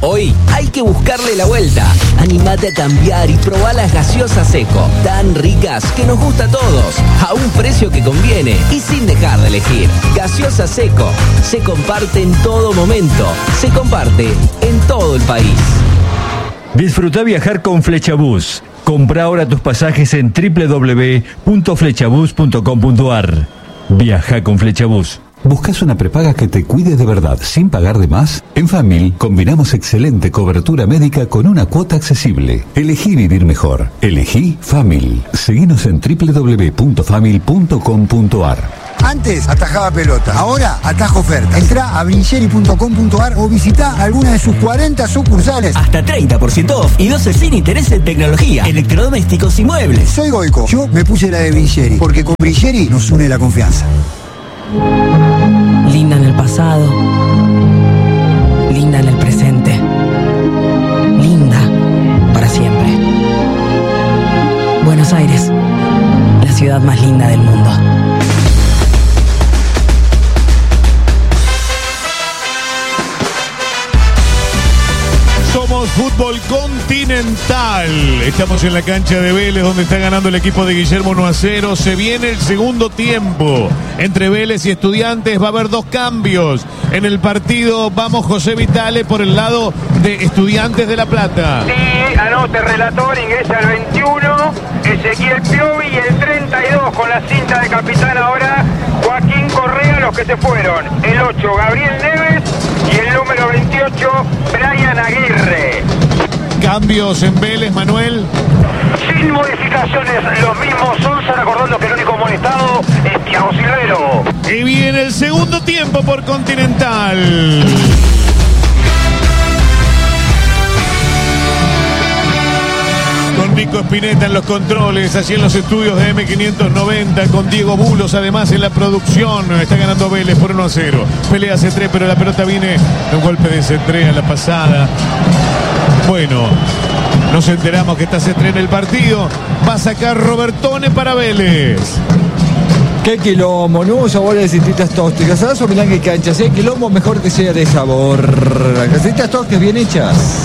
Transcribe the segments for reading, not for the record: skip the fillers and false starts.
Hoy hay que buscarle la vuelta. Animate a cambiar y probá las gaseosas Seco. Tan ricas que nos gusta a todos. A un precio que conviene y sin dejar de elegir. Gaseosa Seco. Se comparte en todo momento. Se comparte en todo el país. Disfruta viajar con Flechabús. Compra ahora tus pasajes en www.flechabús.com.ar. Viaja con Flechabús. ¿Buscas una prepaga que te cuide de verdad sin pagar de más? En Famil combinamos excelente cobertura médica con una cuota accesible. Elegí vivir mejor. Elegí Famil. Seguinos en www.famil.com.ar. Antes atajaba pelota, ahora atajo ofertas. Entrá a brincheri.com.ar o visitá alguna de sus 40 sucursales. Hasta 30% off y 12 sin interés en tecnología, electrodomésticos y muebles. Soy Goico. Yo me puse la de Brincheri, porque con Brincheri nos une la confianza. Linda en el pasado, linda en el presente, linda para siempre. Buenos Aires, la ciudad más linda del mundo. Somos Fútbol Continental. Estamos en la cancha de Vélez, donde está ganando el equipo de Guillermo 1-0. Se viene el segundo tiempo entre Vélez y Estudiantes. Va a haber dos cambios en el partido. Vamos, José Vitale, por el lado de Estudiantes de La Plata. Sí, anote, relator, ingresa el 21, Ezequiel Piovi, y el 32 con la cinta de capitán ahora, Joaquín Correa, los que se fueron. El 8, Gabriel Neves, y el número 28, Brian Aguirre. Cambios en Vélez, Manuel. Sin modificaciones, los mismos son, recordando que el único amonestado es Thiago Silvero. Y viene el segundo tiempo por Continental. Con Nico Espineta en los controles, allí en los estudios de M590, con Diego Bulos además en la producción. Está ganando Vélez por 1-0. Pelea C3, pero la pelota viene de un golpe de C3 a la pasada. Bueno, nos enteramos que está C3 en el partido. Va a sacar Robertone para Vélez. Qué quilombo, nuevos sabores de distintas tóxicas. ¿Sabes o Milán que canchas? Si hay quilombo, mejor que sea de sabor. Las distintas tóxicas bien hechas.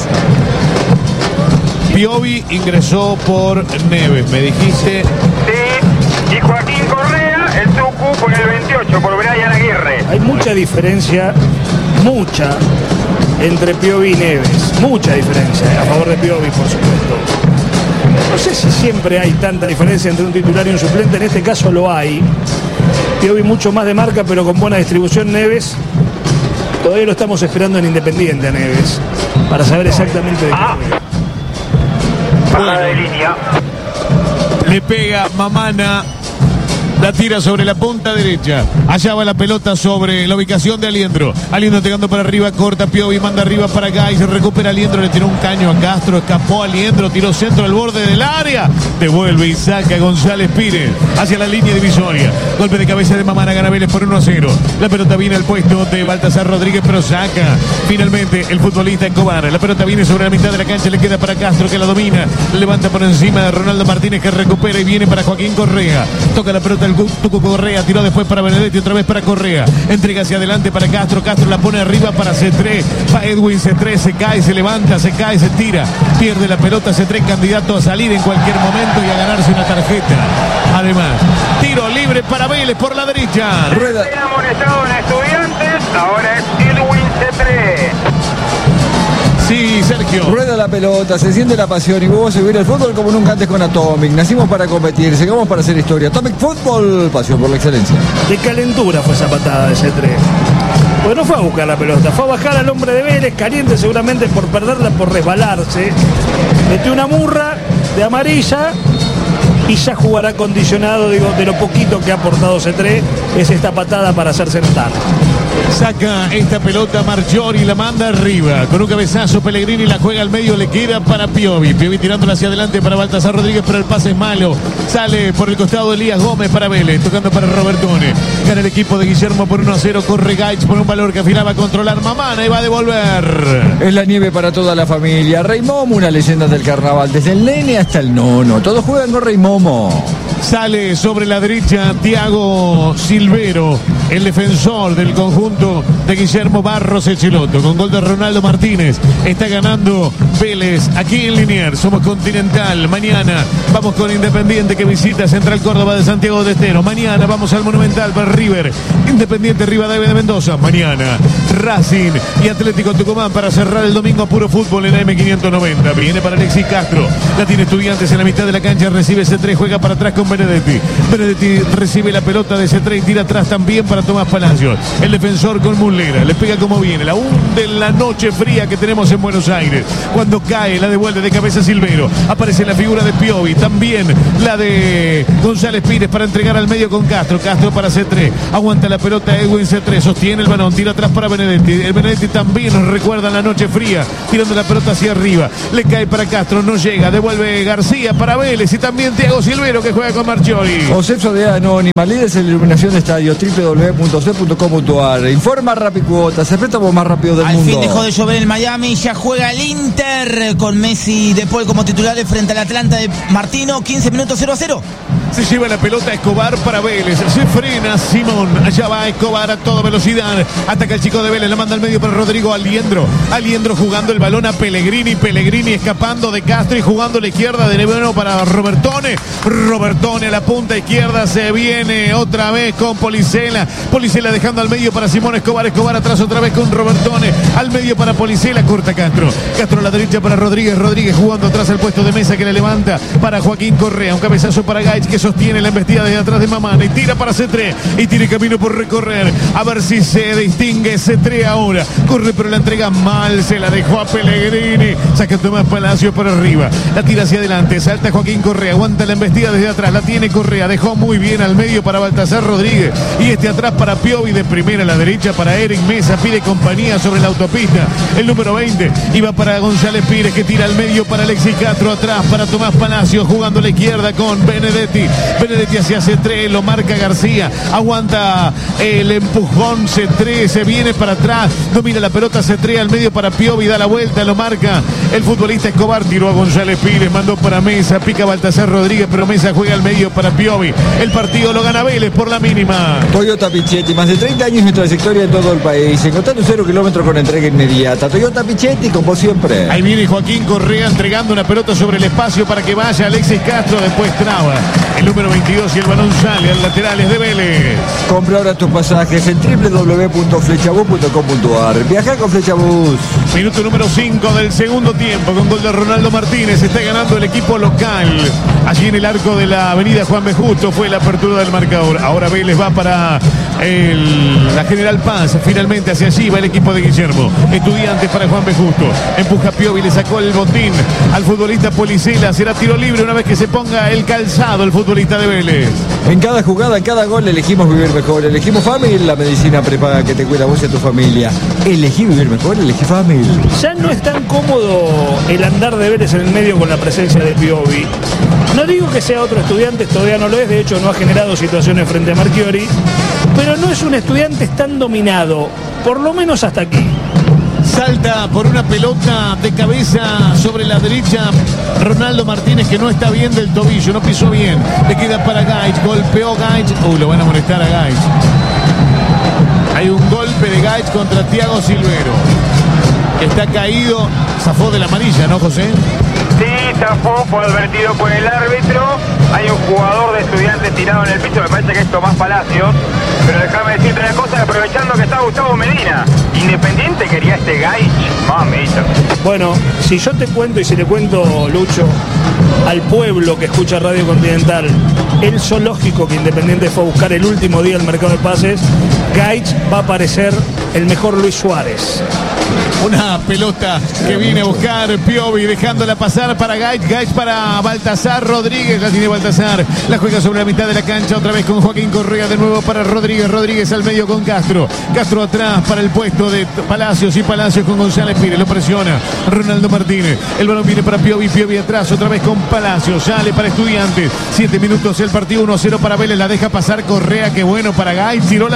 Piovi ingresó por Neves, me dijiste. Sí, y Joaquín Correa, el Tucu, con el 28, por Brian Aguirre. Hay mucha diferencia, entre Piovi y Neves. Mucha diferencia, a favor de Piovi, por supuesto. No sé si siempre hay tanta diferencia entre un titular y un suplente, en este caso lo hay. Piovi mucho más de marca, pero con buena distribución. Neves, todavía lo estamos esperando en Independiente a Neves, para saber exactamente de qué juega. Bajada de línea. Le pega Mamana. La tira sobre la punta derecha. Allá va la pelota sobre la ubicación de Aliendro. Aliendro pegando para arriba, corta Piovi, manda arriba para acá y se recupera Aliendro. Le tiró un caño a Castro, escapó Aliendro, tiró centro al borde del área. Devuelve y saca González Pires hacia la línea divisoria. Golpe de cabeza de Mamana, gana Vélez por 1-0. La pelota viene al puesto de Baltasar Rodríguez, pero saca finalmente el futbolista Escobar. La pelota viene sobre la mitad de la cancha, le queda para Castro, que la domina. Levanta por encima de Ronaldo Martínez, que recupera y viene para Joaquín Correa. Toca la pelota el Tucu Correa, tiró después para Benedetti, otra vez para Correa, entrega hacia adelante para Castro, Castro la pone arriba para C3, va Edwin C3, se cae, se levanta, se cae, se tira, pierde la pelota C3, candidato a salir en cualquier momento y a ganarse una tarjeta. Además, tiro libre para Vélez por la derecha. Rueda. Amonestado en Estudiantes, ahora es Edwin C3. Sí, Sergio. Rueda la pelota, se siente la pasión y vos a vivir el fútbol como nunca antes con Atomic. Nacimos para competir, llegamos para hacer historia. Atomic Fútbol, pasión por la excelencia. De calentura fue esa patada de C3. Pues no fue a buscar la pelota, fue a bajar al hombre de Vélez, caliente seguramente por perderla, por resbalarse. Metió una murra de amarilla y ya jugará condicionado, digo, de lo poquito que ha aportado C3, es esta patada para hacerse notar. Saca esta pelota Marchiori, la manda arriba. Con un cabezazo Pellegrini la juega al medio, le queda para Piovi. Piovi tirándola hacia adelante para Baltasar Rodríguez, pero el pase es malo. Sale por el costado Elías Gómez para Vélez, tocando para Robertone. Gana el equipo de Guillermo por 1-0. Corre Gaich por un valor que afirmaba controlar Mamana y va a devolver. Es la nieve para toda la familia. Rey Momo, una leyenda del carnaval. Desde el nene hasta el nono. Todos juegan con Rey Momo. Sale sobre la derecha Thiago Silvero, el defensor del conjunto conjunto de Guillermo Barros Echeloto. Con gol de Ronaldo Martínez. Está ganando Vélez aquí en Liniers. Somos Continental. Mañana vamos con Independiente que visita Central Córdoba de Santiago del Estero. Mañana vamos al Monumental para River. Independiente Rivadavia de Mendoza. Mañana Racing y Atlético Tucumán para cerrar el domingo a puro fútbol en la M590. Viene para Alexis Castro. La tiene Estudiantes en la mitad de la cancha. Recibe C3. Juega para atrás con Benedetti. Benedetti recibe la pelota de C3 y tira atrás también para Tomás Palacios. El defensor con Muslera. Le pega como viene. La hunde en la noche fría que tenemos en Buenos Aires. Cuando cae, la devuelve de cabeza Silvero. Aparece la figura de Piovi. También la de González Pires para entregar al medio con Castro. Castro para C3. Aguanta la pelota Edwin C3. Sostiene el balón. Tira atrás para Benedetti. El Benedetti también nos recuerda la noche fría. Tirando la pelota hacia arriba. Le cae para Castro. No llega. Devuelve García para Vélez. Y también Thiago Silvero que juega con Marchioli. José Sodeano, Animalides en iluminación de estadio. www.c.com.ar. Informa Rapicuotas. El préstamo más rápido del mundo. Al fin dejó de llover en Miami. Ya juega el Inter con Messi de Paul como titulares frente al Atlanta de Martino. 15 minutos 0-0. Se lleva la pelota Escobar para Vélez. Se frena Simón. Allá va Escobar a toda velocidad. Ataca el chico de Vélez. La manda al medio para Rodrigo Aliendro. Aliendro jugando el balón a Pellegrini. Pellegrini escapando de Castro y jugando a la izquierda de nuevo para Robertone. Robertone a la punta izquierda. Se viene otra vez con Policela. Policela dejando al medio para Simón Escobar. Escobar atrás otra vez con Robertone. Al medio para Policela. Corta Castro. Castro a la derecha para Rodríguez. Rodríguez jugando atrás al puesto de Mesa que le levanta para Joaquín Correa. Un cabezazo para Gaich que sostiene la embestida desde atrás de Mamana y tira para C3 y tiene camino por recorrer. A ver si se distingue C3 ahora. Corre pero la entrega mal. Se la dejó a Pellegrini. Saca Tomás Palacio por arriba. La tira hacia adelante. Salta Joaquín Correa. Aguanta la embestida desde atrás. La tiene Correa. Dejó muy bien al medio para Baltasar Rodríguez. Y este atrás para Piovi de primera a la derecha para Eric Mesa. Pide compañía sobre la autopista. El número 20. Iba para González Pires que tira al medio para Alexis Castro. Atrás para Tomás Palacio. Jugando a la izquierda con Benedetti. Benedetti hacia C3. Lo marca García. Aguanta el empujón C3. Se viene para atrás. Domina la pelota C3 al medio para Piovi. Da la vuelta. Lo marca el futbolista Escobar. Tiró a González Pires. Mandó para Mesa. Pica Baltasar Rodríguez. Pero Mesa juega al medio para Piovi. El partido lo gana Vélez por la mínima. Toyota Pichetti. Más de 30 años de trayectoria en todo el país. Encontrando 0 kilómetros con entrega inmediata. Toyota Pichetti como siempre. Ahí viene Joaquín Correa entregando una pelota sobre el espacio para que vaya Alexis Castro. Después traba el número 22 y el balón sale al laterales de Vélez. Compra ahora tus pasajes en www.flechabus.com.ar. Viaja con Flechabus. Minuto número 5 del segundo tiempo con gol de Ronaldo Martínez. Está ganando el equipo local. Allí en el arco de la avenida Juan B. Justo fue la apertura del marcador. Ahora Vélez va para la General Paz. Finalmente hacia allí va el equipo de Guillermo. Estudiantes para Juan B. Justo. Empuja Piovi, le sacó el botín al futbolista Policela. Será tiro libre una vez que se ponga el calzado el futbolista de Vélez. En cada jugada, en cada gol elegimos vivir mejor. Elegimos Family, la medicina prepaga que te cuida a vos y a tu familia. Elegí vivir mejor, elegí Family. Ya no es tan cómodo el andar de Vélez en el medio con la presencia de Piovi. No digo que sea otro Estudiante, todavía no lo es, de hecho no ha generado situaciones frente a Marchiori, pero no es un Estudiantes tan dominado, por lo menos hasta aquí. Salta por una pelota de cabeza sobre la derecha Ronaldo Martínez que no está bien del tobillo, no pisó bien. Le queda para Gaich, golpeó Gaich. Lo van a molestar a Gaich. Hay un golpe de Gaich contra Thiago Silvero. Que está caído, zafó de la amarilla, ¿no, José? Sí, zafó, fue advertido por el árbitro. Hay un jugador de Estudiantes tirado en el piso, me parece que es Tomás Palacios. Pero déjame decirte una cosa, aprovechando que está Gustavo Medina. Independiente quería este Gaich, mamita. Bueno, si yo te cuento y si le cuento, Lucho, al pueblo que escucha Radio Continental, el zoológico que Independiente fue a buscar el último día del mercado de pases, Gaich va a aparecer el mejor Luis Suárez. Una pelota que viene a buscar Piovi, dejándola pasar para Gaich. Gaich para Baltasar Rodríguez. La tiene Baltasar. La juega sobre la mitad de la cancha. Otra vez con Joaquín Correa. De nuevo para Rodríguez. Rodríguez al medio con Castro. Castro atrás para el puesto de Palacios. Y Palacios con González Pires. Lo presiona Ronaldo Martínez. El balón viene para Piovi. Piovi atrás. Otra vez con Palacios. Sale para Estudiantes. 7 minutos el partido. 1-0 para Vélez. La deja pasar Correa. Qué bueno para Gaich. Tiró la derecha para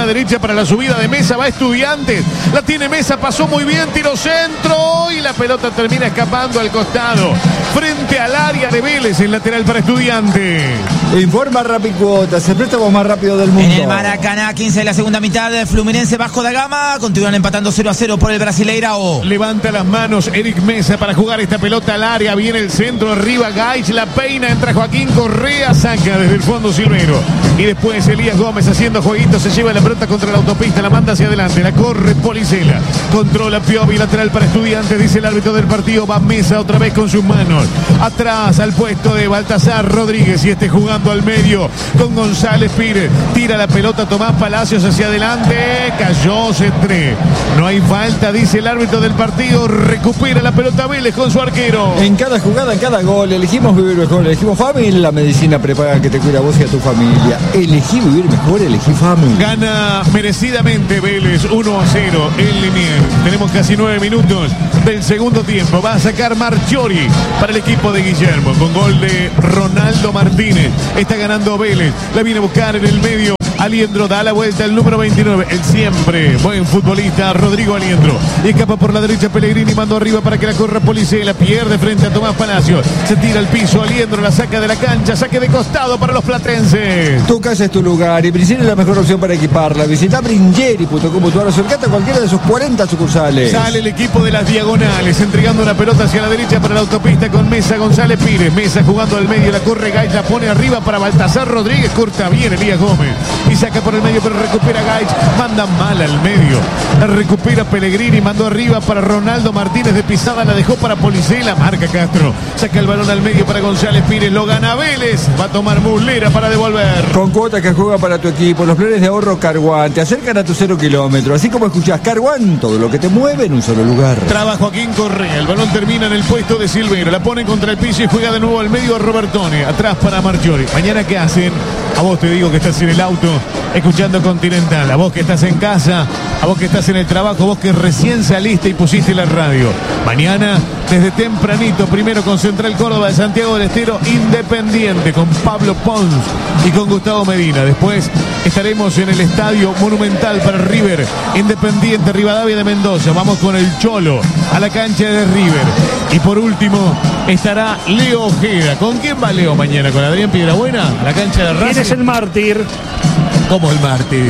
para la subida de Mesa, va Estudiantes, la tiene Mesa, pasó muy bien, tiro centro y la pelota termina escapando al costado, frente al área de Vélez, el lateral para Estudiantes. Informa Rapicuotas, el préstamo más rápido del mundo. En el Maracaná, 15 de la segunda mitad, Fluminense Vasco da Gama, continúan empatando 0-0 por el Brasileirao. Levanta las manos Eric Mesa para jugar esta pelota al área, viene el centro, arriba Gaich, la peina, entra Joaquín Correa, saca desde el fondo Silvero. Y después Elías Gómez haciendo jueguitos, se lleva la pelota contra la autopista, la manda hacia adelante, la corre Policela, controla Piovi, lateral para Estudiantes, dice el árbitro del partido, va Mesa otra vez con sus manos, atrás al puesto de Baltasar Rodríguez y este jugando al medio con González Pires, tira la pelota Tomás Palacios hacia adelante, cayó Cetré, no hay falta, dice el árbitro del partido, recupera la pelota Vélez con su arquero. En cada jugada, en cada gol, elegimos vivir mejor, elegimos Family, la medicina prepaga que te cuida a vos y a tu familia. Elegí vivir mejor, elegí Family. Gana merecidamente Vélez 1-0 en Liniers. Tenemos casi 9 minutos del segundo tiempo. Va a sacar Marchiori para el equipo de Guillermo con gol de Ronaldo Martínez. Está ganando Vélez. La viene a buscar en el medio. Aliendro da la vuelta el número 29, el siempre buen futbolista Rodrigo Aliendro. Y escapa por la derecha Pellegrini, mandó arriba para que la corra Policela, pierde frente a Tomás Palacios. Se tira al piso, Aliendro la saca de la cancha, saque de costado para los platenses. Tu casa es tu lugar y Bringeri es la mejor opción para equiparla. Visita Bringeri.com.ar o acercate a cualquiera de sus 40 sucursales. Sale el equipo de las diagonales, entregando una pelota hacia la derecha para la autopista con Mesa, González Pires. Mesa jugando al medio, la corre Gaich, la pone arriba para Baltasar Rodríguez, corta bien Elías Gómez. Y saca por el medio, pero recupera Gaich, manda mal al medio, la recupera Pellegrini, mandó arriba para Ronaldo Martínez, de pisada la dejó para Policela, marca Castro, saca el balón al medio para González Pires, lo gana Vélez, va a tomar Muslera para devolver. Con cuota que juega para tu equipo, los planes de ahorro Carguán te acercan a tu 0 kilómetro, así como escuchás Carguán, todo lo que te mueve en un solo lugar. Traba Joaquín Correa, el balón termina en el puesto de Silvero, la pone contra el piso y juega de nuevo al medio a Robertone, atrás para Marchiori. Mañana ¿qué hacen? A vos te digo que estás en el auto escuchando Continental, a vos que estás en casa, a vos que estás en el trabajo, vos que recién saliste y pusiste la radio. Mañana desde tempranito, primero con Central Córdoba de Santiago del Estero, Independiente con Pablo Pons y con Gustavo Medina. Después estaremos en el Estadio Monumental para River, Independiente, Rivadavia de Mendoza. Vamos con el Cholo a la cancha de River. Y por último estará Leo Ojeda. ¿Con quién va Leo mañana? ¿Con Adrián Piedrabuena? La cancha de Racing. ¿Quién es el mártir? ¿Cómo el mártir?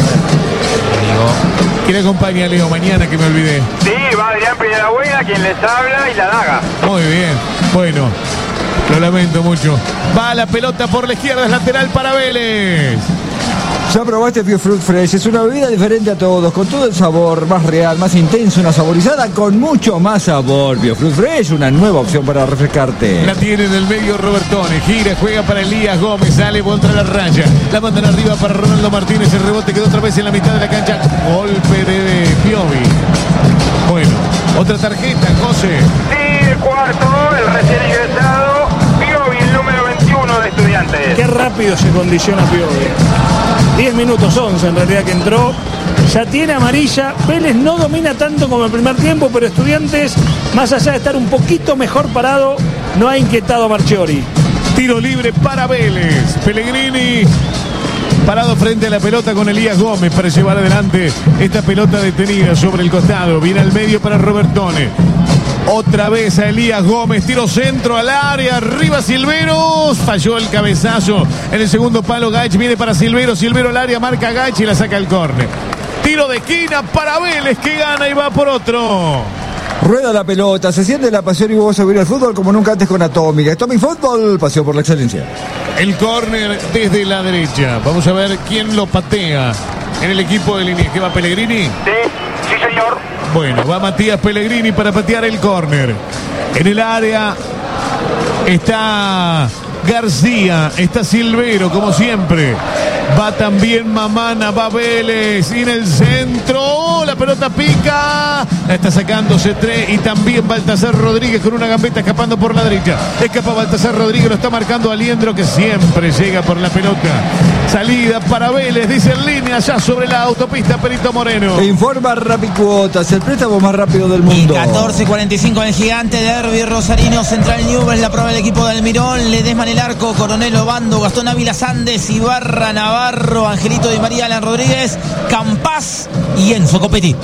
¿Quién acompaña a Leo mañana, que me olvidé? Sí, va Adrián Piedrabuena, quien les habla, y la daga. Muy bien, bueno, lo lamento mucho. Va la pelota por la izquierda, es lateral para Vélez. Ya probaste Biofruit Fresh, es una bebida diferente a todos, con todo el sabor, más real, más intenso, una saborizada con mucho más sabor. Biofruit Fresh, una nueva opción para refrescarte. La tiene en el medio Robertone, gira, juega para Elías Gómez, sale contra la raya, la mandan arriba para Ronaldo Martínez, el rebote quedó otra vez en la mitad de la cancha, golpe de Piovi. Bueno, otra tarjeta, José. Sí, el cuarto, el recién ingresado, Piovi, el número 21 de Estudiantes. Qué rápido se condiciona Piovi. 10 minutos 11 en realidad que entró, ya tiene amarilla. Vélez no domina tanto como el primer tiempo, pero Estudiantes, más allá de estar un poquito mejor parado, no ha inquietado a Marchiori. Tiro libre para Vélez, Pellegrini parado frente a la pelota con Elías Gómez para llevar adelante esta pelota detenida sobre el costado, viene al medio para Robertone. Otra vez a Elías Gómez, tiro centro al área, arriba Silveros, falló el cabezazo en el segundo palo, Gaich viene para Silvero, Silvero al área, marca Gaich y la saca al córner. Tiro de esquina para Vélez que gana y va por otro. Rueda la pelota, se siente la pasión y vos a vivir el fútbol como nunca antes con Atómica. Atomic Fútbol, pasión por la excelencia. El córner desde la derecha, vamos a ver quién lo patea en el equipo de Liniers. ¿Qué va Pellegrini? Sí, señor. Bueno, va Matías Pellegrini para patear el córner. En el área está García, está Silvero, como siempre. Va también Mamana, va Vélez. Y en el centro, la pelota pica. La está sacando Cetré y también Baltasar Rodríguez con una gambeta escapando por la derecha. Escapa Baltasar Rodríguez, lo está marcando Aliendro que siempre llega por la pelota. Salida para Vélez, dice en línea ya sobre la autopista Perito Moreno. Informa Rapicuotas, el préstamo más rápido del mundo. Y 14:45 en el gigante derbi rosarino Central Newell's, la prueba del equipo de Almirón. Ledesma el arco, Coronel Obando, Gastón Ávila Sandes, Ibarra Navarro, Angelito Di María, Alan Rodríguez, Campás y Enzo Copetti.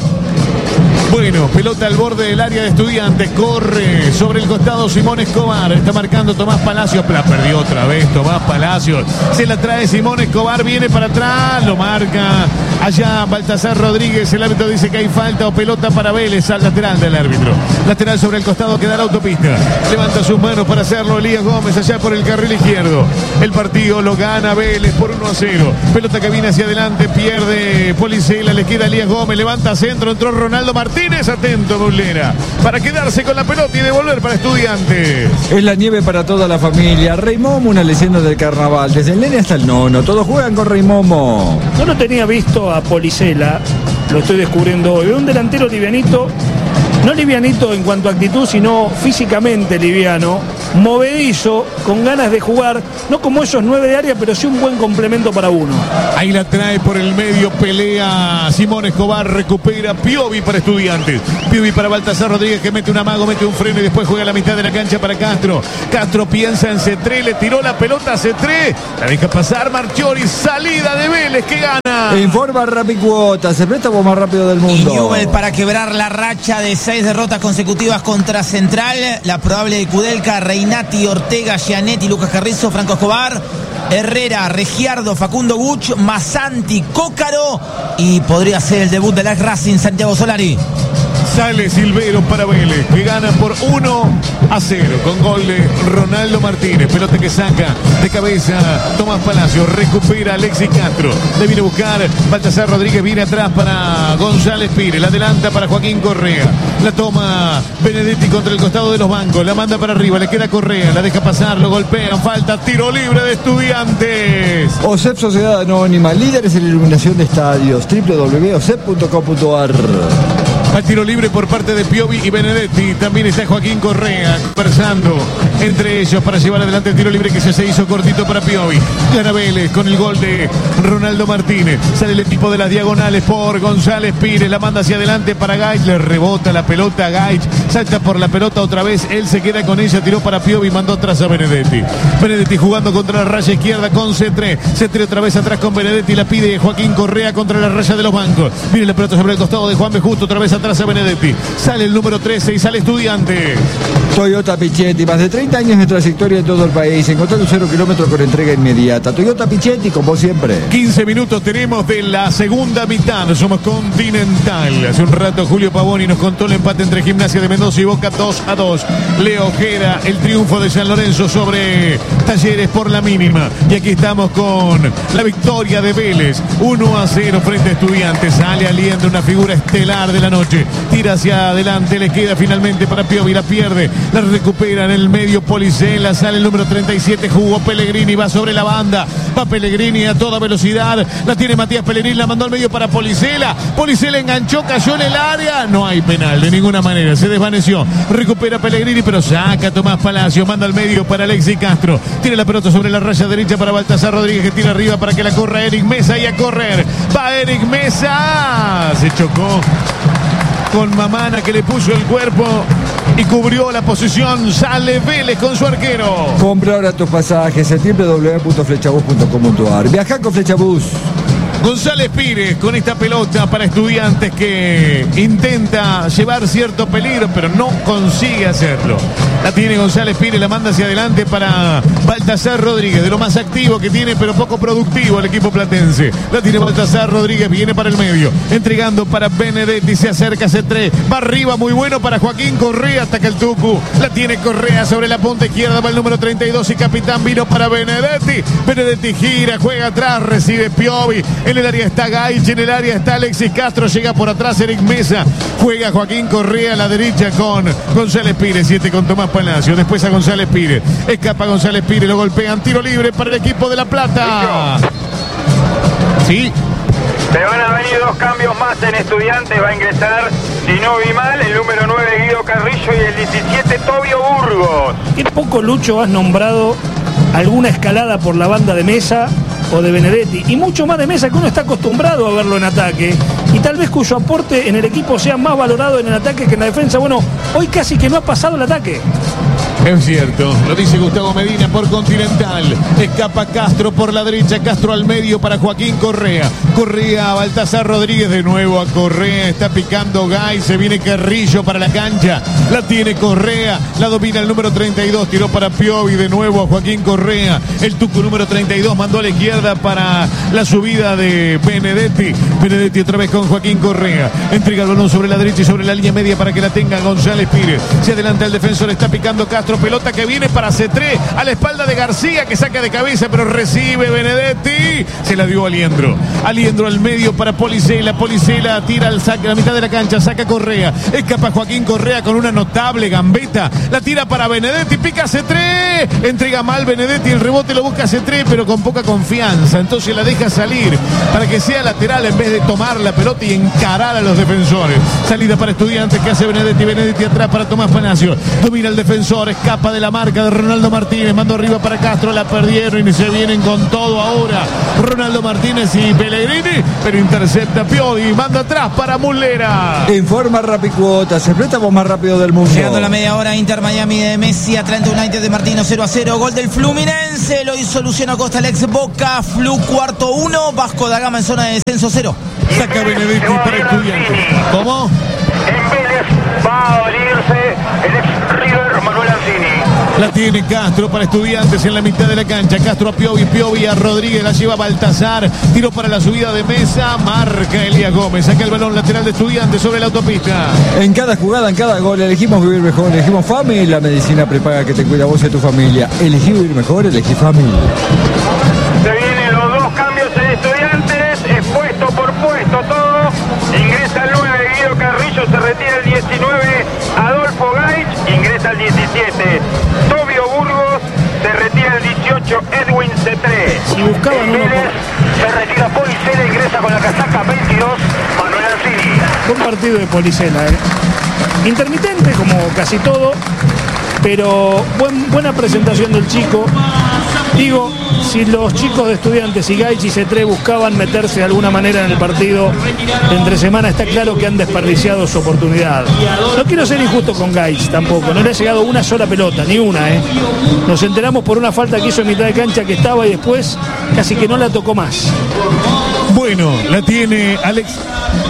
Bueno, pelota al borde del área de Estudiantes, corre sobre el costado Simón Escobar, está marcando Tomás Palacios, la perdió otra vez Tomás Palacios, se la trae Simón Escobar, viene para atrás, lo marca allá Baltasar Rodríguez, el árbitro dice que hay falta o pelota para Vélez, al lateral del árbitro, lateral sobre el costado que da la autopista, levanta sus manos para hacerlo Elías Gómez allá por el carril izquierdo, el partido lo gana Vélez por 1-0, pelota que viene hacia adelante, pierde Policela, le queda Elías Gómez, levanta centro, entró Ronaldo Martínez, atento Muslera, para quedarse con la pelota y devolver para Estudiantes. Es la nieve para toda la familia. Rey Momo, una leyenda del carnaval, desde el nene hasta el nono, todos juegan con Rey Momo. No lo tenía visto a Policela, lo estoy descubriendo hoy. Un delantero livianito, no livianito en cuanto a actitud, sino físicamente liviano, movedizo, con ganas de jugar, no como esos 9 de área, pero sí un buen complemento para uno. Ahí la trae por el medio, pelea Simón Escobar, recupera Piovi para Estudiantes, Piovi para Baltasar Rodríguez que mete un amago, mete un freno y después juega a la mitad de la cancha para Castro. Castro piensa en Cetré, le tiró la pelota a Cetré, la deja pasar Marchiori, salida de Vélez que gana. Informa Rapicuotas, el préstamo más rápido del mundo. Y Newell para quebrar la racha de 6 derrotas consecutivas contra Central, la probable de Kudelka, Reinati, Ortega, Gianetti, Lucas Carrizo, Franco Escobar, Herrera, Regiardo, Facundo Buch, Masanti, Cócaro y podría ser el debut del Ex Racing Santiago Solari. Sale Silvero para Vélez, que gana por 1-0 con gol de Ronaldo Martínez. Pelota que saca de cabeza Tomás Palacios, recupera Alexis Castro. Le viene a buscar Baltasar Rodríguez, viene atrás para González Pires, la adelanta para Joaquín Correa. La toma Benedetti contra el costado de los bancos, la manda para arriba, le queda Correa, la deja pasar, lo golpean, falta, tiro libre de Estudiantes. OSEP Sociedad Anónima, líderes en iluminación de estadios, www.osep.com.ar. Al tiro libre por parte de Piovi y Benedetti. También está Joaquín Correa conversando entre ellos para llevar adelante el tiro libre que se hizo cortito para Piovi. Gana Vélez con el gol de Ronaldo Martínez. Sale el equipo de las diagonales por González Pires. La manda hacia adelante para Gaich. Le rebota la pelota a Gaich. Salta por la pelota otra vez. Él se queda con ella. Tiró para Piovi y mandó atrás a Benedetti. Benedetti jugando contra la raya izquierda con Cetré. Cetré otra vez atrás con Benedetti. La pide Joaquín Correa contra la raya de los bancos. Viene la pelota sobre el costado de Juan B. Justo. Otra vez atrás a Benedetti, sale el número 13 y sale Estudiante. Toyota Pichetti, más de 30 años de trayectoria en todo el país, encontrando 0 kilómetros con entrega inmediata. Toyota Pichetti, como siempre. 15 minutos tenemos de la segunda mitad, somos Continental. Hace un rato Julio Pavoni nos contó el empate entre Gimnasia de Mendoza y Boca 2-2. Leo Ojeda, el triunfo de San Lorenzo sobre Talleres por la mínima. Y aquí estamos con la victoria de Vélez, 1-0 frente a Estudiantes. Sale aliendo una figura estelar de la noche. Tira hacia adelante, le queda finalmente para Piovi, la pierde, la recupera en el medio Policela, sale el número 37, jugó Pellegrini, va sobre la banda, va Pellegrini a toda velocidad, la tiene Matías Pellegrini, la mandó al medio para Policela, Policela enganchó, cayó en el área, no hay penal de ninguna manera, se desvaneció, recupera Pellegrini, pero saca Tomás Palacio, manda al medio para Alexis Castro, tiene la pelota sobre la raya derecha para Baltasar Rodríguez, que tira arriba para que la corra Eric Mesa y a correr, va Eric Mesa, se chocó con Mamana que le puso el cuerpo y cubrió la posición. Sale Vélez con su arquero. Compra ahora tus pasajes en www.flechabus.com.ar. Viaja con Flechabus. González Pires con esta pelota para Estudiantes que intenta llevar cierto peligro, pero no consigue hacerlo. La tiene González Pires, la manda hacia adelante para Baltasar Rodríguez, de lo más activo que tiene, pero poco productivo el equipo platense. La tiene Baltasar Rodríguez, viene para el medio, entregando para Benedetti, se acerca C3, va arriba, muy bueno para Joaquín Correa, ataca el Tucu, la tiene Correa sobre la punta izquierda, va el número 32 y capitán vino para Benedetti. Benedetti gira, juega atrás, recibe Piovi. En el área está Gaich, en el área está Alexis Castro, llega por atrás Eric Mesa, juega Joaquín Correa a la derecha con González Pires, 7 con Tomás Palacio, después a González Pires, escapa González Pires, lo golpean, tiro libre para el equipo de La Plata. Sí. Se van a venir 2 cambios más en Estudiantes, va a ingresar, si no vi mal, el número 9 Guido Carrillo y el 17 Tobio Burgos. Qué poco, Lucho, has nombrado alguna escalada por la banda de Mesa o de Benedetti, y mucho más de Mesa, que uno está acostumbrado a verlo en ataque, y tal vez cuyo aporte en el equipo sea más valorado en el ataque que en la defensa. Bueno, hoy casi que no ha pasado el ataque. Es cierto, lo dice Gustavo Medina por Continental. Escapa Castro por la derecha, Castro al medio para Joaquín Correa. Correa a Baltasar Rodríguez, de nuevo a Correa. Está picando Gay, se viene Carrillo para la cancha. La tiene Correa, la domina el número 32. Tiró para Piovi, de nuevo a Joaquín Correa. El tuco número 32 mandó a la izquierda para la subida de Benedetti. Benedetti otra vez con Joaquín Correa. Entrega el balón sobre la derecha y sobre la línea media para que la tenga González Pires. Se adelanta el defensor, está picando Castro. Pelota que viene para Cetré a la espalda de García, que saca de cabeza, pero recibe Benedetti. Se la dio Aliendro. Aliendro al medio para Policela. Policela tira al saque a la mitad de la cancha. Saca Correa. Escapa Joaquín Correa con una notable gambeta. La tira para Benedetti. Pica Cetré. Entrega mal Benedetti. El rebote lo busca Cetré, pero con poca confianza. Entonces la deja salir para que sea lateral en vez de tomar la pelota y encarar a los defensores. Salida para Estudiantes que hace Benedetti. Benedetti atrás para Tomás Palacio. Domina el defensor. Escapa de la marca de Ronaldo Martínez. Mando arriba para Castro. La perdieron y se vienen con todo ahora. Ronaldo Martínez y Pellegrini, pero intercepta Piovi. Manda atrás para Muslera. Informa Rapicuotas, el préstamo más rápido del mundo. Llegando a la media hora, Inter Miami de Messi, Atlanta United de Martino 0-0. Gol del Fluminense. Lo hizo Luciano Acosta, el ex Boca. Flu cuarto 1. Vasco da Gama en zona de descenso 0. Saca Benedetti para Estudiantes. ¿Cómo? En Vélez va a abrirse el ex River Manuel Ancini. La tiene Castro para Estudiantes en la mitad de la cancha. Castro a Piovi, Piovi a Rodríguez, la lleva Baltasar. Tiro para la subida de Mesa, marca Elías Gómez. Saca el balón lateral de Estudiantes sobre la autopista. En cada jugada, en cada gol, elegimos vivir mejor, elegimos FAMI, la medicina prepaga que te cuida a vos y a tu familia. Elegí vivir mejor, elegí FAMI. Se vienen los dos cambios en Estudiantes, es puesto por puesto todo. Ingresa el 9 Guido Carrillo, se retira el 19 Adolfo Gaich, ingresa el 17 Tobio Burgos, se retira el 18 Edwin Cetré. Si buscaban uno se retira Policela, ingresa con la casaca 22 Manuel Ancini. Buen partido de Policela, intermitente como casi todo, pero buena presentación del chico. Digo, si los chicos de Estudiantes y Gaich y Cetré buscaban meterse de alguna manera en el partido de entre semana, está claro que han desperdiciado su oportunidad. No quiero ser injusto con Gaich tampoco, no le ha llegado una sola pelota, ni una, Nos enteramos por una falta que hizo en mitad de cancha que estaba y después casi que no la tocó más. Bueno, la tiene Alexis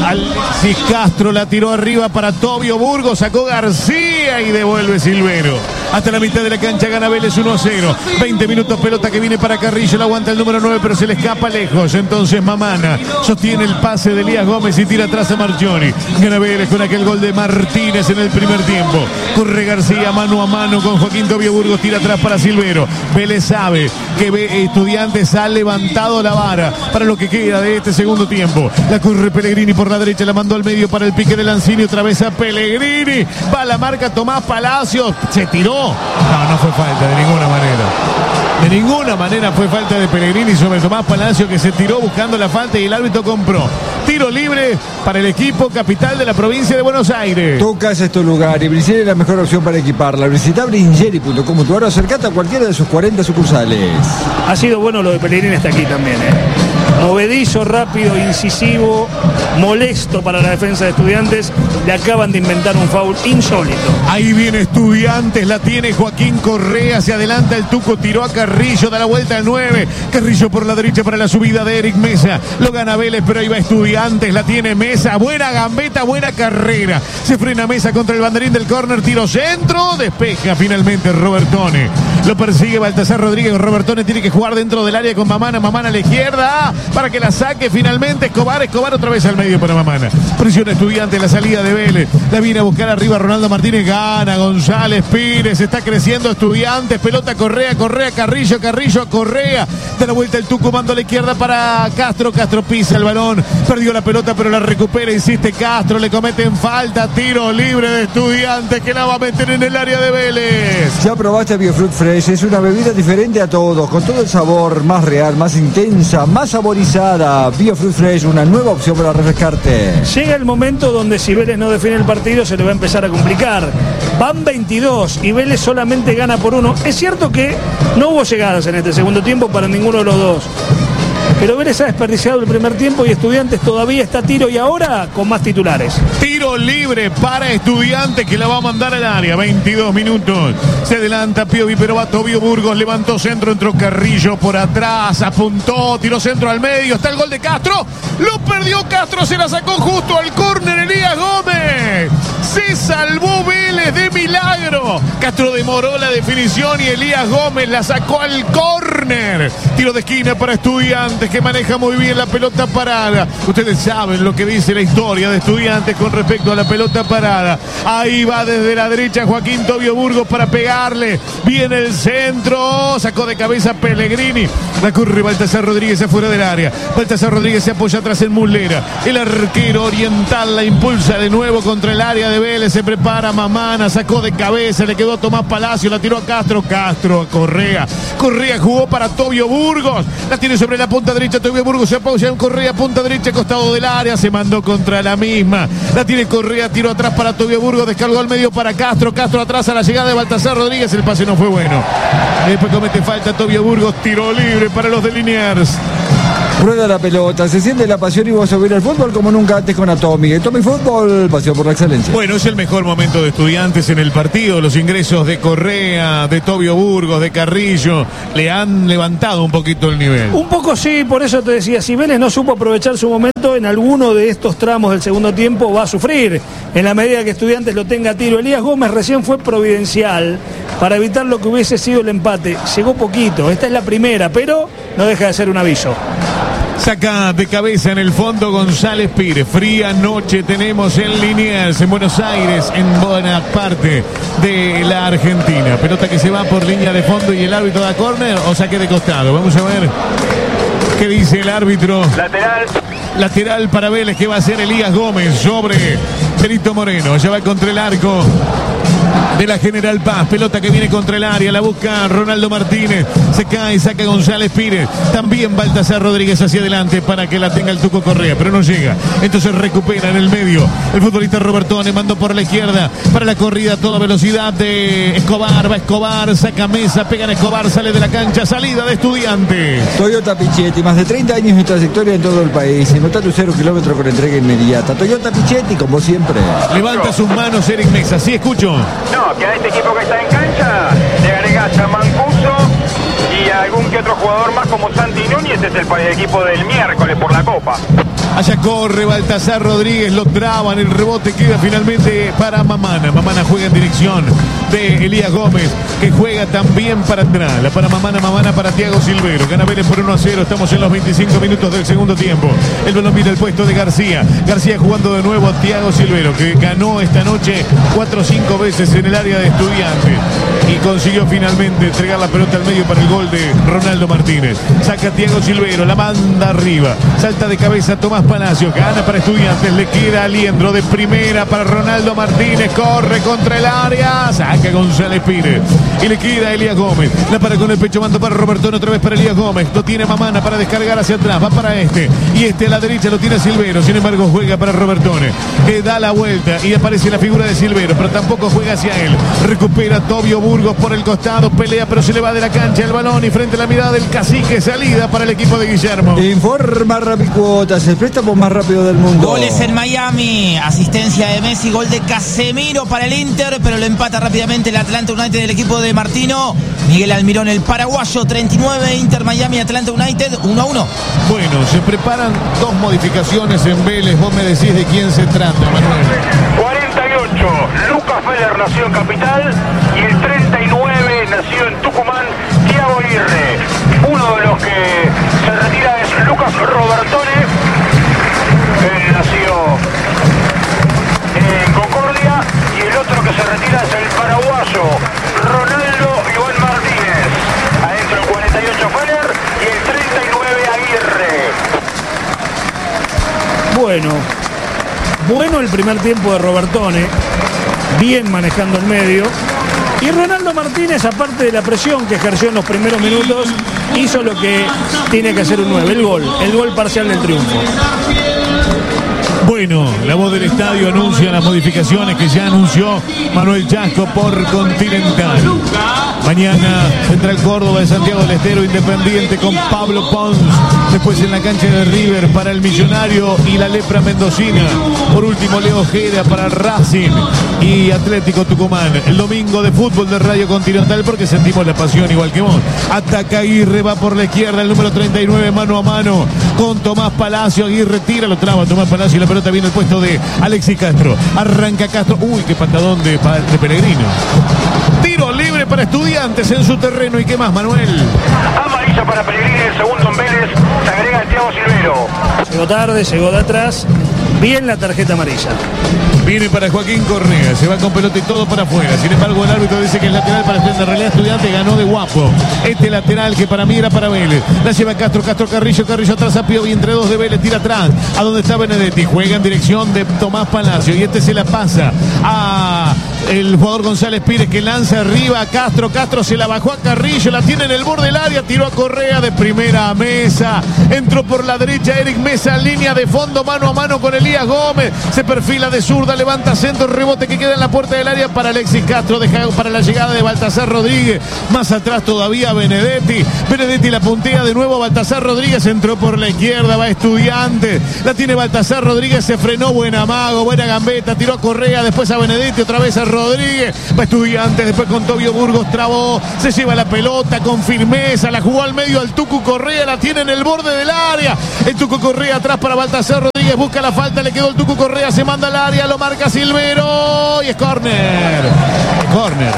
Castro, la tiró arriba para Tobio Burgos, sacó García y devuelve Silvero. Hasta la mitad de la cancha gana Vélez 1-0. 20 minutos, pelota que viene para Carrillo, la aguanta el número 9, pero se le escapa lejos. Entonces Mamana sostiene el pase de Elías Gómez y tira atrás a Marchioni. Gana Vélez con aquel gol de Martínez en el primer tiempo. Corre García mano a mano con Joaquín Tobio Burgos, tira atrás para Silvero. Vélez sabe que Estudiantes ha levantado la vara para lo que queda de este segundo tiempo. La corre Pellegrini por la derecha, la mandó al medio para el pique de Lanzini, otra vez a Pellegrini. Va a la marca Tomás Palacios, se tiró. No fue falta de ninguna manera. De ninguna manera fue falta de Pellegrini sobre Tomás Palacio, que se tiró buscando la falta y el árbitro compró. Tiro libre para el equipo capital de la provincia de Buenos Aires. Tu casa es tu lugar y Bringeri es la mejor opción para equiparla. Visita bringeri.com.ar o acercate a cualquiera de sus 40 sucursales. Ha sido bueno lo de Pellegrini hasta aquí también, Movedizo, rápido, incisivo, molesto para la defensa de Estudiantes. Le acaban de inventar un foul insólito. Ahí viene Estudiantes, la tiene Joaquín Correa, se adelanta el Tuco, tiró a Carrillo, da la vuelta al 9. Carrillo por la derecha para la subida de Eric Mesa. Lo gana Vélez, pero ahí va Estudiantes, la tiene Mesa. Buena gambeta, buena carrera. Se frena Mesa contra el banderín del córner, tiro centro, despeja finalmente Robertone. Lo persigue Baltasar Rodríguez, Robertone tiene que jugar dentro del área con Mamana a la izquierda para que la saque finalmente Escobar otra vez al medio para Mamana. Presiona Estudiantes, la salida de Vélez, la viene a buscar arriba Ronaldo Martínez, gana González Pires, está creciendo Estudiantes, pelota Correa, Carrillo a Correa, da la vuelta el Tuco, mando a la izquierda para Castro pisa el balón, perdió la pelota pero la recupera, insiste Castro, le cometen falta, tiro libre de Estudiantes que la va a meter en el área de Vélez. Ya probaste Biofruit Fresh, es una bebida diferente a todos, con todo el sabor, más real, más intensa, más saborizada. Biofruit Fresh, una nueva opción para refrescarte. Llega el momento donde si Vélez no define el partido se le va a empezar a complicar. Van 22 y Vélez solamente gana por 1. Es cierto que no hubo llegadas en este segundo tiempo para ninguno de los dos, pero Vélez ha desperdiciado el primer tiempo y Estudiantes todavía está a tiro y ahora con más titulares. Tiro libre para Estudiantes que la va a mandar al área. 22 minutos. Se adelanta Piovi, pero va Tobio Burgos. Levantó centro, entró Carrillo por atrás. Apuntó, tiró centro al medio. Está el gol de Castro. Lo perdió Castro, se la sacó justo al córner Elías Gómez. Se salvó Vélez de milagro. Castro demoró la definición y Elías Gómez la sacó al córner. Tiro de esquina para Estudiantes que maneja muy bien la pelota parada. Ustedes saben lo que dice la historia de Estudiantes con respecto a la pelota parada. Ahí va desde la derecha Joaquín Tobio Burgos para pegarle. Viene el centro. Sacó de cabeza Pellegrini. La corre Baltasar Rodríguez afuera del área. Baltasar Rodríguez se apoya atrás en Muslera. El arquero oriental la impulsa de nuevo contra el área de Vélez. Se prepara Mamana. Sacó de cabeza. Le quedó a Tomás Palacio. La tiró a Castro. Castro a Correa. Correa jugó para Tobio Burgos. La tiene sobre la punta derecha. Tobio Burgos se apoya en Correa. Punta derecha, costado del área. Se mandó contra la misma. La tiene Correa. Tiro atrás para Tobio Burgos. Descargó al medio para Castro. Castro atrás a la llegada de Baltasar Rodríguez. El pase no fue bueno. Después comete falta Tobio Burgos. Tiro libre para los de Liniers. Rueda la pelota, se siente la pasión y vos a ver el fútbol como nunca antes con Atomic. Atomic Fútbol, pasión por la excelencia. Bueno, es el mejor momento de Estudiantes en el partido. Los ingresos de Correa, de Tobio Burgos, de Carrillo, le han levantado un poquito el nivel. Un poco sí, por eso te decía, si Vélez no supo aprovechar su momento en alguno de estos tramos del segundo tiempo, va a sufrir. En la medida que Estudiantes lo tenga a tiro. Elías Gómez recién fue providencial para evitar lo que hubiese sido el empate. Llegó poquito, esta es la primera, pero no deja de ser un aviso. Saca de cabeza en el fondo González Pires. Fría noche tenemos en Liniers, en Buenos Aires, en buena parte de la Argentina. Pelota que se va por línea de fondo y el árbitro da córner o saque de costado. Vamos a ver qué dice el árbitro. Lateral para Vélez, que va a ser Elías Gómez sobre Perito Moreno. Ya va contra el arco de la General Paz. Pelota que viene contra el área. La busca Ronaldo Martínez. Se cae, saca González Pires. También Baltasar Rodríguez hacia adelante para que la tenga el Tuco Correa, pero no llega. Entonces recupera en el medio el futbolista Robertone. Mandó por la izquierda para la corrida a toda velocidad de Escobar. Va Escobar, saca Mesa, pega en Escobar, sale de la cancha. Salida de Estudiantes. Toyota Pichetti, más de 30 años de trayectoria en todo el país. Anota tu 0 kilómetro con entrega inmediata. Toyota Pichetti, como siempre. Levanta sus manos Eric Mesa. Sí, escucho. No, que a este equipo que está en cancha le agregás a Mancuso y a algún que otro jugador más como Santi Núñez. Es el equipo del miércoles por la Copa. Allá corre Baltasar Rodríguez, lo traban, el rebote queda finalmente para Mamana. Mamana juega en dirección de Elías Gómez, que juega también para atrás. La para Mamana, Mamana para Thiago Silvero. Gana Vélez por 1-0, estamos en los 25 minutos del segundo tiempo. El balón viene al puesto de García. García jugando de nuevo a Thiago Silvero, que ganó esta noche 4 o 5 veces en el área de Estudiantes. Y consiguió finalmente entregar la pelota al medio para el gol de Ronaldo Martínez. Saca Thiago Silvero, la manda arriba. Salta de cabeza Tomás Palacio, gana para Estudiantes, le queda Aliendro de primera para Ronaldo Martínez, corre contra el área, saca González Pires y le queda Elías Gómez, la para con el pecho, mando para Robertone, otra vez para Elías Gómez, lo tiene Mamana para descargar hacia atrás, va para y este a la derecha lo tiene Silvero, sin embargo juega para Robertone, que da la vuelta y aparece la figura de Silvero, pero tampoco juega hacia él, recupera Tobio Burgos por el costado, pelea pero se le va de la cancha el balón y frente a la mirada del cacique, salida para el equipo de Guillermo. Informa Rapicuotas, el préstamo más rápido del mundo. Goles en Miami, asistencia de Messi, gol de Casemiro para el Inter, pero lo empata rápidamente el Atlanta United del equipo de Martino. Miguel Almirón, el paraguayo, 39, Inter Miami, Atlanta United, 1-1. Bueno, se preparan 2 modificaciones en Vélez. Vos me decís de quién se trata, Manuel. 48, Lucas Feller nació en Capital y el 39 nació en Tucumán, Thiago Aguirre. Uno de los que se retira es Lucas Robertone. Él nació en Concordia y el otro que se retira es el paraguayo Ronaldo Iván Martínez. Adentro el 48 Feller y el 39 Aguirre. Bueno el primer tiempo de Robertone, bien manejando el medio. Y Ronaldo Martínez, aparte de la presión que ejerció en los primeros minutos, hizo lo que tiene que hacer un 9, el gol parcial del triunfo. Bueno, la voz del estadio anuncia las modificaciones que ya anunció Manuel Chasco por Continental. Mañana Central Córdoba de Santiago del Estero, Independiente con Pablo Pons. Después en la cancha de River para el Millonario y la Lepra Mendocina. Por último, Leo Ojeda para Racing y Atlético Tucumán. El domingo de fútbol de Radio Continental, porque sentimos la pasión igual que vos. Ataca Aguirre, va por la izquierda, el número 39, mano a mano con Tomás Palacio. Aguirre tira, lo traba Tomás Palacio y la pelota viene al puesto de Alexis Castro. Arranca Castro. Uy, qué patadón de Pellegrino. Tiro libre para Estudiantes en su terreno. ¿Y qué más, Manuel? Amarilla para Pellegrini, el segundo en Vélez. Se agrega el Thiago Silvero. Llegó tarde, llegó de atrás. Bien la tarjeta amarilla. Viene para Joaquín Correa, se va con pelota y todo para afuera. Sin embargo, el árbitro dice que es lateral para Estudiantes. En realidad, Estudiantes ganó de guapo. Este lateral que para mí era para Vélez. La lleva Castro, Carrillo atrás a Piovi, entre dos de Vélez, tira atrás. A donde está Benedetti, juega en dirección de Tomás Palacio. Y este se la pasa a el jugador González Pires, que lanza arriba a Castro. Castro se la bajó a Carrillo, la tiene en el borde del área, tiró a Correa de primera a Mesa. Entró por la derecha Eric Mesa, línea de fondo, mano a mano con Elías Gómez. Se perfila de zurda, levanta centro, rebote que queda en la puerta del área para Alexis Castro, deja para la llegada de Baltasar Rodríguez. Más atrás todavía Benedetti. Benedetti la puntea de nuevo a Baltasar Rodríguez, entró por la izquierda, va Estudiantes. La tiene Baltasar Rodríguez, se frenó, buen amago, buena gambeta, tiró a Correa, después a Benedetti, otra vez a Rodríguez. Va Estudiantes, después con Tobio Burgos, trabó, se lleva la pelota con firmeza, la jugó al medio al Tucu Correa, la tiene en el borde del área. El Tucu Correa atrás para Baltasar Rodríguez, busca la falta, le quedó el Tucu Correa, se manda al área, lo marca Silvero y es córner. Córner.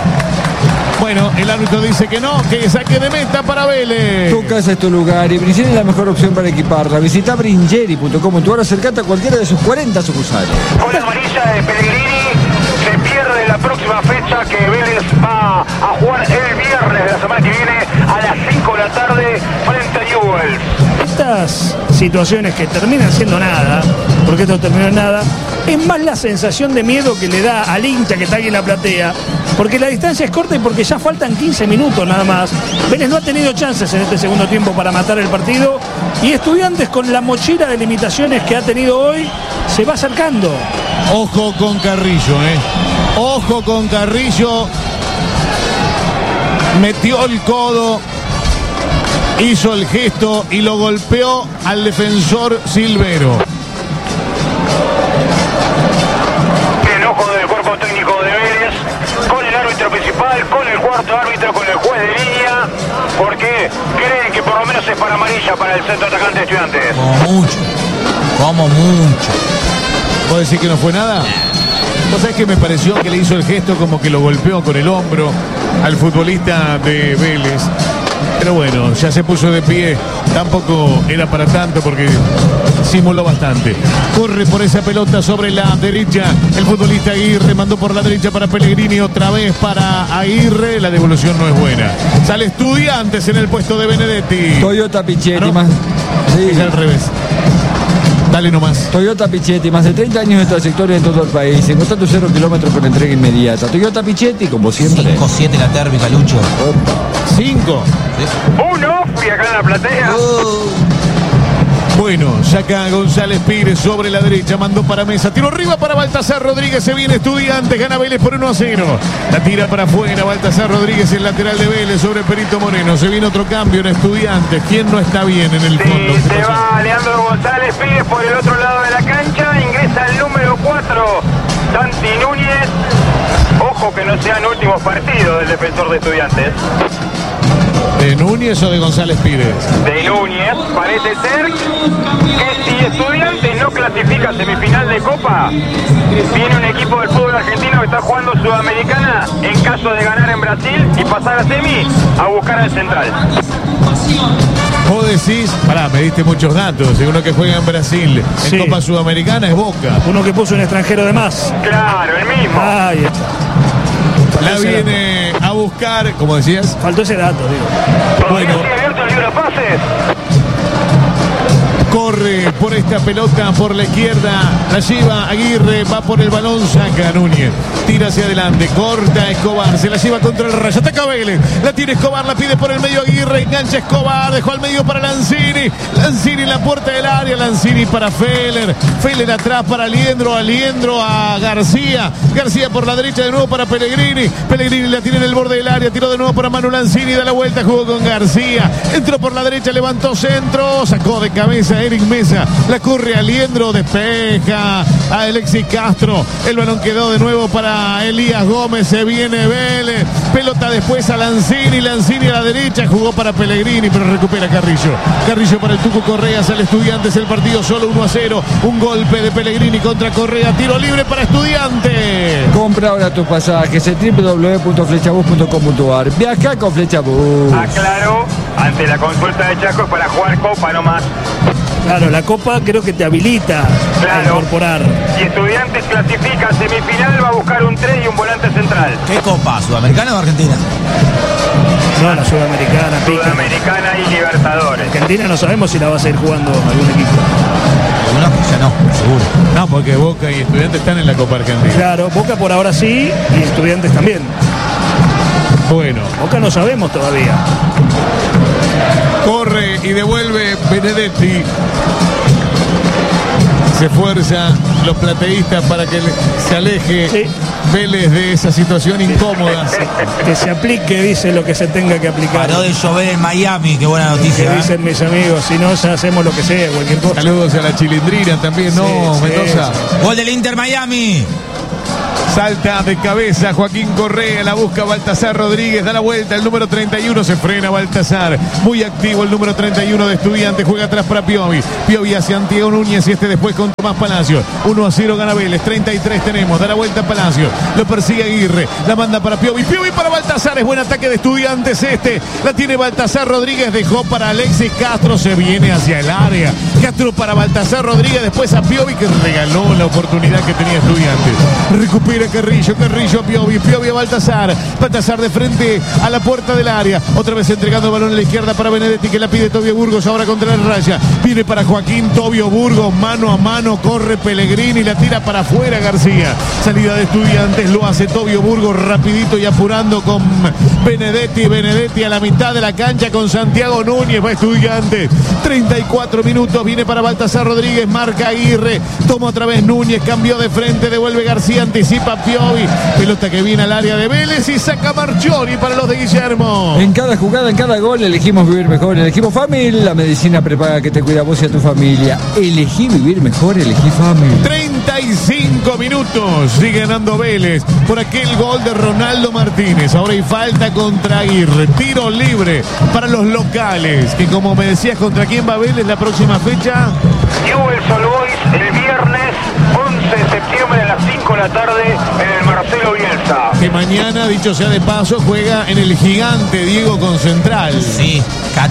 Bueno, el árbitro dice que no, que saque de meta para Vélez. Tu casa es tu lugar y Bringeri es la mejor opción para equiparla. Visita bringeri.com.ar, acercate a cualquiera de sus 40 sucursales. Con la amarilla de Pellegrini se pierde la próxima fecha que Vélez va a jugar el viernes de la semana que viene a las 5 de la tarde frente a Newell's. Estas situaciones que terminan siendo nada, porque esto terminó en nada, es más la sensación de miedo que le da al hincha que está aquí en la platea, porque la distancia es corta y porque ya faltan 15 minutos nada más. Vélez no ha tenido chances en este segundo tiempo para matar el partido y Estudiantes, con la mochila de limitaciones que ha tenido hoy, se va acercando. Ojo con Carrillo, Ojo con Carrillo. Metió el codo, hizo el gesto y lo golpeó al defensor Silvero. Enojo del cuerpo técnico de Vélez con el árbitro principal, con el cuarto árbitro, con el juez de línea, porque creen que por lo menos es para amarilla para el centro atacante de Estudiantes. Como mucho. ¿Vos decís que no fue nada? ¿Vos sabés que me pareció que le hizo el gesto como que lo golpeó con el hombro al futbolista de Vélez? Pero bueno, ya se puso de pie. Tampoco era para tanto porque simuló bastante. Corre por esa pelota sobre la derecha el futbolista Aguirre, mandó por la derecha para Pellegrini, otra vez para Aguirre. La devolución no es buena. Sale Estudiantes en el puesto de Benedetti. Toyota Pichetti, ¿Ah, no? más. Sí. Es al revés. Dale nomás. Toyota Pichetti, más de 30 años de trayectoria en todo el país. Encontrá tus 0 kilómetros con entrega inmediata. Toyota Pichetti, como siempre. 5-7 la térmica, Lucho. 5. Uno, fui acá en la platea. Bueno, saca González Pires sobre la derecha, mandó para Mesa, tiro arriba para Baltasar Rodríguez, se viene Estudiantes, gana Vélez por 1-0. La tira para afuera, Baltasar Rodríguez, el lateral de Vélez sobre Perito Moreno. Se viene otro cambio en Estudiantes. ¿Quién no está bien en el fondo? Sí, se va Leandro González Pires por el otro lado de la cancha, ingresa el número 4, Santi Núñez. Ojo que no sean últimos partidos del defensor de Estudiantes. ¿De Núñez o de González Pires? De Núñez, parece ser que si Estudiantes no clasifica semifinal de Copa, viene un equipo del fútbol argentino que está jugando Sudamericana en caso de ganar en Brasil y pasar a semi a buscar al Central. Vos decís, me diste muchos datos, uno que juega en Brasil, en Copa Sudamericana es Boca. Uno que puso un extranjero de más. Claro, el mismo. Ahí está. La viene a buscar, como decías. Faltó ese dato, digo. Bueno. ¿Tiene abierto el libro de pases? Corre por esta pelota por la izquierda. La lleva Aguirre. Va por el balón. Saca Núñez. Tira hacia adelante. Corta Escobar. Se la lleva contra el rayo. Ataca Vélez. La tiene Escobar. La pide por el medio Aguirre. Engancha Escobar. Dejó al medio para Lanzini. Lanzini en la puerta del área. Lanzini para Feller. Feller atrás para Aliendro. Aliendro a García. García por la derecha de nuevo para Pellegrini. Pellegrini la tiene en el borde del área. Tiró de nuevo para Manu Lanzini. Da la vuelta. Jugó con García. Entró por la derecha. Levantó centro. Sacó de cabeza Eric Mesa. La corre Aliendro. Despeja a Alexis Castro. El balón quedó de nuevo para Elías Gómez. Se viene Vélez. Pelota después a Lanzini. Lanzini a la derecha. Jugó para Pellegrini, pero recupera Carrillo. Carrillo para el Tucu Correa. Sale Estudiantes. El partido solo 1-0. Un golpe de Pellegrini contra Correa. Tiro libre para Estudiantes. Compra ahora tus pasajes en www.flechabus.com.ar. Viaja con Flechabus. Aclaro, ante la consulta de Chaco es para jugar Copa nomás. Claro, la Copa creo que te habilita a incorporar. Si Estudiantes clasifica a semifinal, va a buscar un 3 y un volante central. ¿Qué Copa? ¿Sudamericana o Argentina? No, la Sudamericana. Sudamericana y Libertadores. Argentina no sabemos si la va a seguir jugando algún equipo. Algunos que ya no, seguro. No, porque Boca y Estudiantes están en la Copa Argentina. Claro, Boca por ahora sí y Estudiantes también. Bueno. Boca no sabemos todavía. Corre y devuelve Benedetti. Se esfuerza los plateístas para que se aleje Vélez de esa situación incómoda. Que se aplique, dice, lo que se tenga que aplicar. Paró de llover en Miami, qué buena noticia. Que dicen mis amigos, si no ya hacemos lo que sea, cualquier cosa. Saludos a la Chilindrina también, ¿no, Mendoza? Gol del Inter Miami. Salta de cabeza Joaquín Correa, la busca Baltasar Rodríguez, da la vuelta, el número 31, se frena Baltasar, muy activo el número 31 de Estudiantes, juega atrás para Piovi, Piovi hacia Santiago Núñez y después con Tomás Palacios, 1-0 gana Vélez, 33 tenemos, da la vuelta Palacios, lo persigue Aguirre, la manda para Piovi, Piovi para Baltasar, es buen ataque de Estudiantes la tiene Baltasar Rodríguez, dejó para Alexis Castro, se viene hacia el área, Castro para Baltasar Rodríguez, después a Piovi que regaló la oportunidad que tenía Estudiantes, recupera Carrillo a Piovi a Baltasar de frente a la puerta del área, otra vez entregando el balón a la izquierda para Benedetti que la pide Tobio Burgos ahora contra la raya, viene para Joaquín Tobio Burgos, mano a mano, corre Pellegrini, la tira para afuera García, salida de Estudiantes, lo hace Tobio Burgos rapidito y apurando con Benedetti a la mitad de la cancha con Santiago Núñez, va Estudiantes, 34 minutos, viene para Baltasar Rodríguez, marca Aguirre, toma otra vez Núñez, cambió de frente, devuelve García, anticipa Piovi, pelota que viene al área de Vélez y saca Marchiori para los de Guillermo. En cada jugada, en cada gol, elegimos vivir mejor, elegimos Famil, la medicina prepaga que te cuida a vos y a tu familia. Elegí vivir mejor, elegí Famil. 35 minutos, sigue ganando Vélez por aquel gol de Ronaldo Martínez. Ahora hay falta contra Aguirre, tiro libre para los locales, que como me decías, ¿contra quién va Vélez la próxima fecha? Newell's Old Boys el viernes 11 de septiembre a las 5 de la tarde en el Marcelo Bielsa. Que mañana, dicho sea de paso, juega en el Gigante Diego con Central. Sí,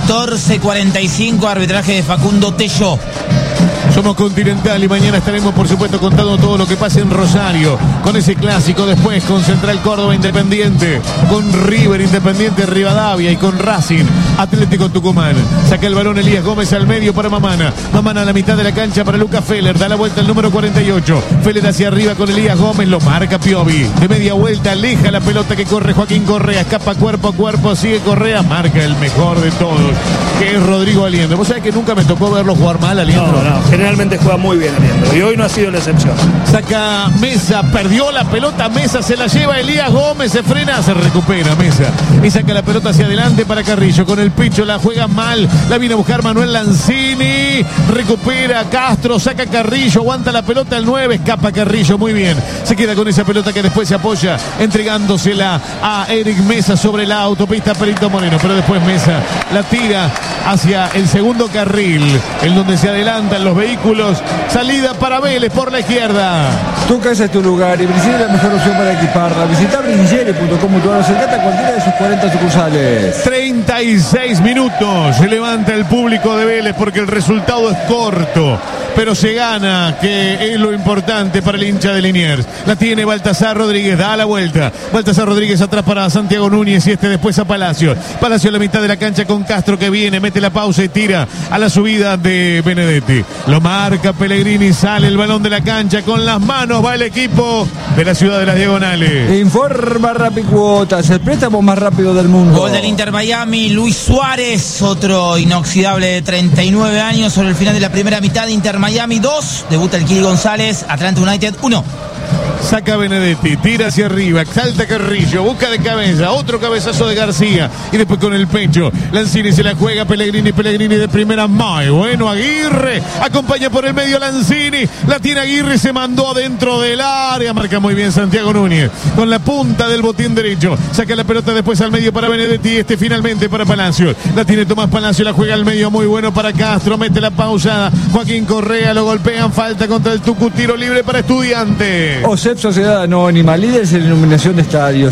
14:45, arbitraje de Facundo Tello. Somos Continental y mañana estaremos, por supuesto, contando todo lo que pase en Rosario, con ese clásico, después con Central Córdoba Independiente, con River Independiente Rivadavia y con Racing Atlético Tucumán. Saca el balón Elías Gómez al medio para Mamana. Mamana a la mitad de la cancha para Lucas Feller. Da la vuelta el número 48. Feller hacia arriba con Elías Gómez. Lo marca Piovi. De media vuelta aleja la pelota que corre Joaquín Correa. Escapa cuerpo a cuerpo. Sigue Correa. Marca el mejor de todos, que es Rodrigo Aliendro. ¿Vos sabés que nunca me tocó verlo jugar mal, Aliendro? No. Generalmente juega muy bien Aliendro. Y hoy no ha sido la excepción. Saca Mesa. Perdió la pelota. Mesa se la lleva Elías Gómez. Se frena. Se recupera Mesa. Y saca la pelota hacia adelante para Carrillo. Con el pecho la juega mal. La viene a buscar Manuel Lanzini. Recupera Castro. Saca Carrillo. Aguanta la pelota el 9. Escapa Carrillo. Muy bien. Se queda con esa pelota que después se apoya. Entregándosela a Eric Mesa sobre la autopista Perito Moreno. Pero después Mesa la tira hacia el segundo carril, en donde se adelantan los vehículos. Salida para Vélez por la izquierda. Tu casa es tu lugar y Brigere es la mejor opción para equiparla. Visita brigere.com.ar o acercate a cualquiera de sus 40 sucursales. 36 minutos. Se levanta el público de Vélez porque el resultado es corto, pero se gana, que es lo importante para el hincha de Liniers. La tiene Baltasar Rodríguez, da la vuelta. Baltasar Rodríguez atrás para Santiago Núñez y después a Palacio. Palacio a la mitad de la cancha con Castro que viene, mete mete la pausa y tira a la subida de Benedetti. Lo marca Pellegrini, sale el balón de la cancha con las manos, va el equipo de la ciudad de las Diagonales. Informa Rapicuotas, el préstamo más rápido del mundo. Gol del Inter Miami, Luis Suárez, otro inoxidable de 39 años sobre el final de la primera mitad. Inter Miami 2, debuta el Kili González, Atlanta United 1. Saca Benedetti, tira hacia arriba, salta Carrillo, busca de cabeza, otro cabezazo de García y después con el pecho, Lanzini se la juega, Pellegrini de primera, muy bueno, Aguirre, acompaña por el medio Lanzini, la tiene Aguirre, se mandó adentro del área, marca muy bien Santiago Núñez, con la punta del botín derecho, saca la pelota después al medio para Benedetti, finalmente para Palacios, la tiene Tomás Palacios, la juega al medio, muy bueno para Castro, mete la pausa, Joaquín Correa, lo golpean, falta contra el Tucu, tiro libre para Estudiantes. OSEP Sociedad Anónima, líderes en iluminación de estadios,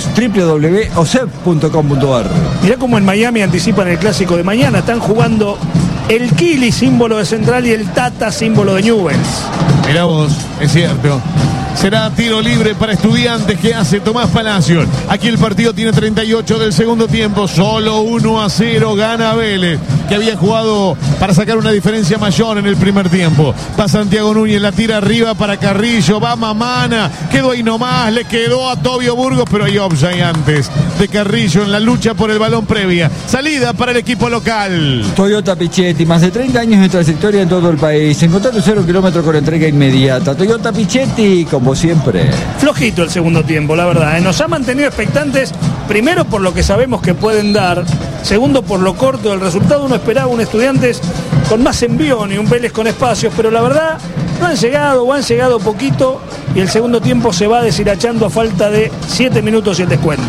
www.osep.com.ar. Mirá cómo en Miami anticipan el clásico de mañana. Están jugando el Kili, símbolo de Central, y el Tata, símbolo de Newell's. Mirá vos, es cierto. Será tiro libre para Estudiantes que hace Tomás Palacios. Aquí el partido tiene 38 del segundo tiempo. Solo 1-0 gana Vélez, que había jugado para sacar una diferencia mayor en el primer tiempo. Va Santiago Núñez, la tira arriba para Carrillo. Va Mamana, quedó ahí nomás. Le quedó a Tobio Burgos, pero hay offside antes de Carrillo en la lucha por el balón previa. Salida para el equipo local. Toyota Pichetti, más de 30 años de trayectoria en todo el país. Encontrando 0 kilómetros con entrega inmediata. Toyota Pichetti, como siempre. Flojito el segundo tiempo, la verdad. Nos ha mantenido expectantes, primero por lo que sabemos que pueden dar, segundo por lo corto del resultado. Uno esperaba un Estudiantes con más envión y un Vélez con espacios, pero la verdad no han llegado o han llegado poquito, y el segundo tiempo se va deshilachando a falta de 7 minutos y el descuento.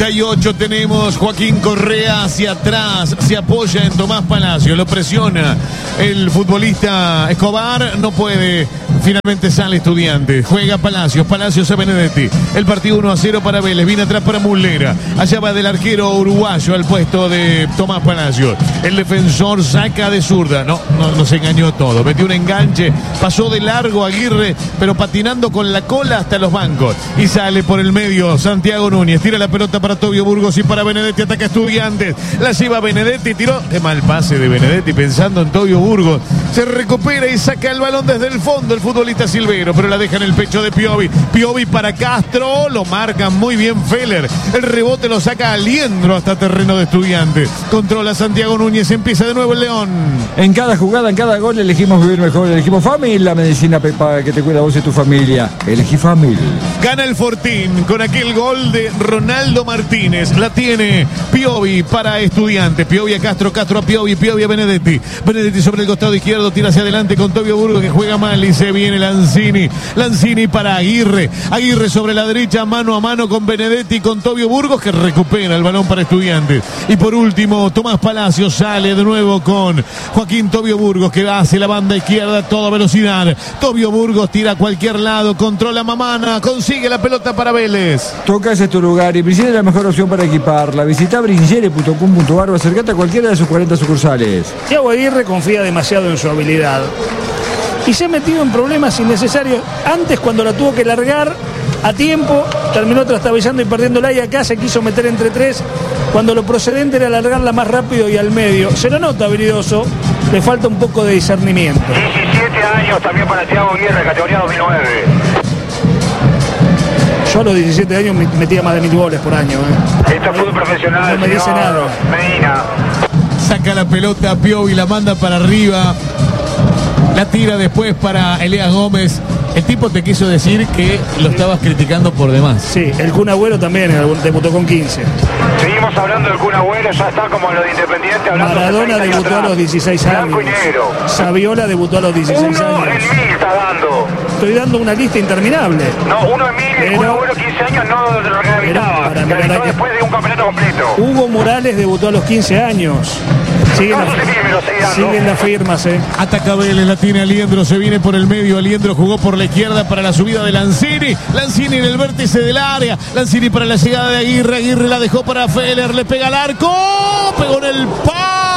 38 tenemos. Joaquín Correa hacia atrás, se apoya en Tomás Palacio, lo presiona el futbolista Escobar, no puede, finalmente sale Estudiantes, juega Palacios a Benedetti, el partido 1-0 para Vélez, viene atrás para Muslera, allá va del arquero uruguayo al puesto de Tomás Palacios, el defensor saca de zurda, no se engañó todo, metió un enganche, pasó de largo Aguirre, pero patinando con la cola hasta los bancos, y sale por el medio Santiago Núñez, tira la pelota para Tobio Burgos y para Benedetti, ataca Estudiantes, la lleva Benedetti, tiró, qué mal pase de Benedetti pensando en Tobio Burgos, se recupera y saca el balón desde el fondo el futbolista Silvero, pero la deja en el pecho de Piovi para Castro, lo marca muy bien Feller, el rebote lo saca Aliendro hasta terreno de Estudiantes, controla Santiago Núñez, empieza de nuevo el León. En cada jugada, en cada gol elegimos vivir mejor, elegimos Famil, la medicina prepaga que te cuida a vos y tu familia, elegí Famil. Gana el Fortín con aquel gol de Ronaldo Martínez, la tiene Piovi para Estudiantes, Piovi a Castro, Castro a Piovi, Piovi a Benedetti sobre el costado izquierdo, tira hacia adelante con Tobio Burgos que juega mal y se viene Lanzini para Aguirre sobre la derecha, mano a mano con Benedetti, con Tobio Burgos que recupera el balón para Estudiantes, y por último Tomás Palacios sale de nuevo con Joaquín Tobio Burgos que hace la banda izquierda a toda velocidad, Tobio Burgos tira a cualquier lado, controla Mamana, consigue la pelota para Vélez. Toca ese tu lugar y Bringeri es la mejor opción para equiparla. Visita bringeri.com.ar o acercate a cualquiera de sus 40 sucursales. Thiago Aguirre confía demasiado en su habilidad y se ha metido en problemas innecesarios. Antes, cuando la tuvo que largar a tiempo, terminó trastabillando y perdiéndola, y acá se quiso meter entre tres cuando lo procedente era largarla más rápido y al medio. Se lo nota habilidoso, le falta un poco de discernimiento. 17 años también para Thiago Aguirre, categoría 2009. Yo a los 17 años metía más de 1000 goles por año. Esto es fútbol profesional. No me dice nada. Medina. Saca la pelota Piovi, la manda para arriba, la tira después para Elías Gómez. El tipo te quiso decir que lo estabas criticando por demás. Sí, el Kun Agüero también debutó con 15. Seguimos hablando del Kun Agüero, ya está como lo de Independiente. Maradona debutó a los 16 años. Blanco y negro. Saviola debutó a los 16 años. Uno en 1000 está dando. Estoy dando una lista interminable. No, uno en 1000, el Kun Agüero 15 años no lo rehabilitaba. Rehabilitó después de un campeonato completo. Hugo Morales debutó a los 15 años. Siguen las firmas, Ataca Vélez, la tiene Aliendro, se viene por el medio, Aliendro jugó por la izquierda para la subida de Lanzini en el vértice del área, Lanzini para la llegada de Aguirre la dejó para Feller, le pega al arco, pegó en el palo,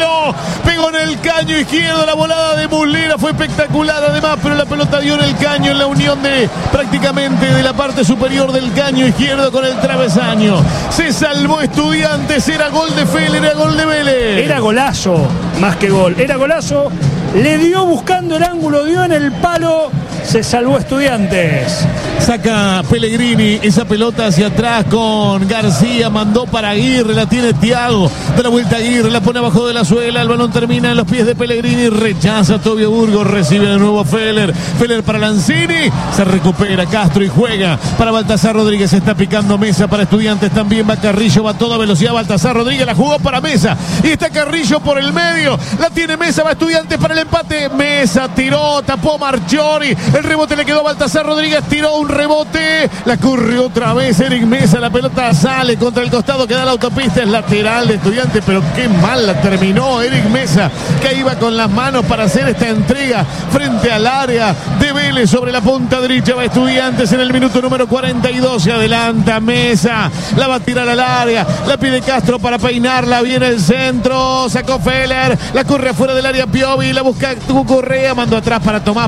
suelo. Pegó en el caño izquierdo. La volada de Muslera fue espectacular además, pero la pelota dio en el caño, en la unión de prácticamente de la parte superior del caño izquierdo con el travesaño. Se salvó Estudiantes. Era gol de Feller, era gol de Vélez. Era golazo, más que gol. Era golazo. Le dio buscando el ángulo, dio en el palo. Se salvó Estudiantes. Saca Pellegrini esa pelota hacia atrás con García, mandó para Aguirre, la tiene Thiago, da la vuelta a Aguirre, la pone abajo de la suela, el balón termina en los pies de Pellegrini, rechaza Tobio Burgos, recibe de nuevo Feller para Lanzini, se recupera Castro y juega para Baltasar Rodríguez, se está picando Mesa para Estudiantes, también va Carrillo, va a toda velocidad Baltasar Rodríguez, la jugó para Mesa y está Carrillo por el medio, la tiene Mesa, va Estudiantes para el empate, Mesa tiró, tapó Marchiori, el rebote le quedó a Baltasar Rodríguez, tiró un rebote, la corrió otra vez Eric Mesa, la pelota sale contra el costado que da la autopista, es lateral de Estudiantes, pero qué mal la terminó Eric Mesa, que iba con las manos para hacer esta entrega frente al área de Vélez sobre la punta derecha, va Estudiantes en el minuto número 42, se adelanta Mesa, la va a tirar al área, la pide Castro para peinarla, viene el centro, sacó Feller, la corre afuera del área Piovi, la busca Correa, mandó atrás para Tomás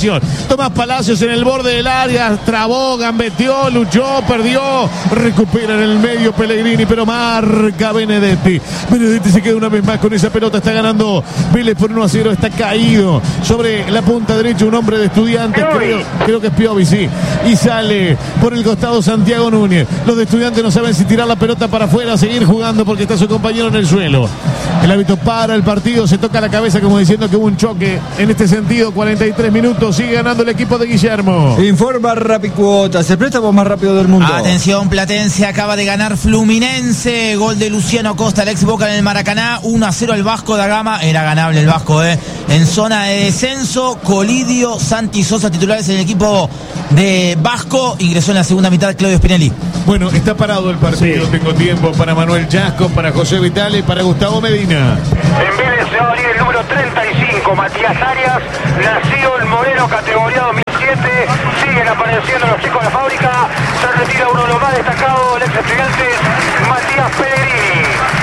Palacios en el borde del área, trabó, gambeteó, luchó, perdió, recupera en el medio Pellegrini, pero marca Benedetti se queda una vez más con esa pelota, está ganando Vélez por 1-0, está caído sobre la punta derecha un hombre de Estudiantes, creo que es Piovi, sí, y sale por el costado Santiago Núñez, los de Estudiantes no saben si tirar la pelota para afuera, seguir jugando porque está su compañero en el suelo, el árbitro para el partido, se toca la cabeza como diciendo que hubo un choque en este sentido, 43 minutos, sigue ganando el equipo de Guillermo. Informa Rapicuotas, el préstamo más rápido del mundo. Atención, Platense acaba de ganar Fluminense, gol de Luciano Costa, el ex Boca en el Maracaná, 1-0 el Vasco da Gama, era ganable el Vasco, en zona de descenso, Colidio, Santi Sosa titulares en el equipo de Vasco, ingresó en la segunda mitad Claudio Spinelli. Bueno, está parado el partido, sí. Tengo tiempo para Manuel Chasco, para José Vitale, para Gustavo Medina. En Vélez se va a venir el número 35, Matías Arias, nacido en Moreno, categoría 2007, siguen apareciendo los chicos de la fábrica, se retira uno de los más destacados del ex Estudiantes, Matías Pellegrini.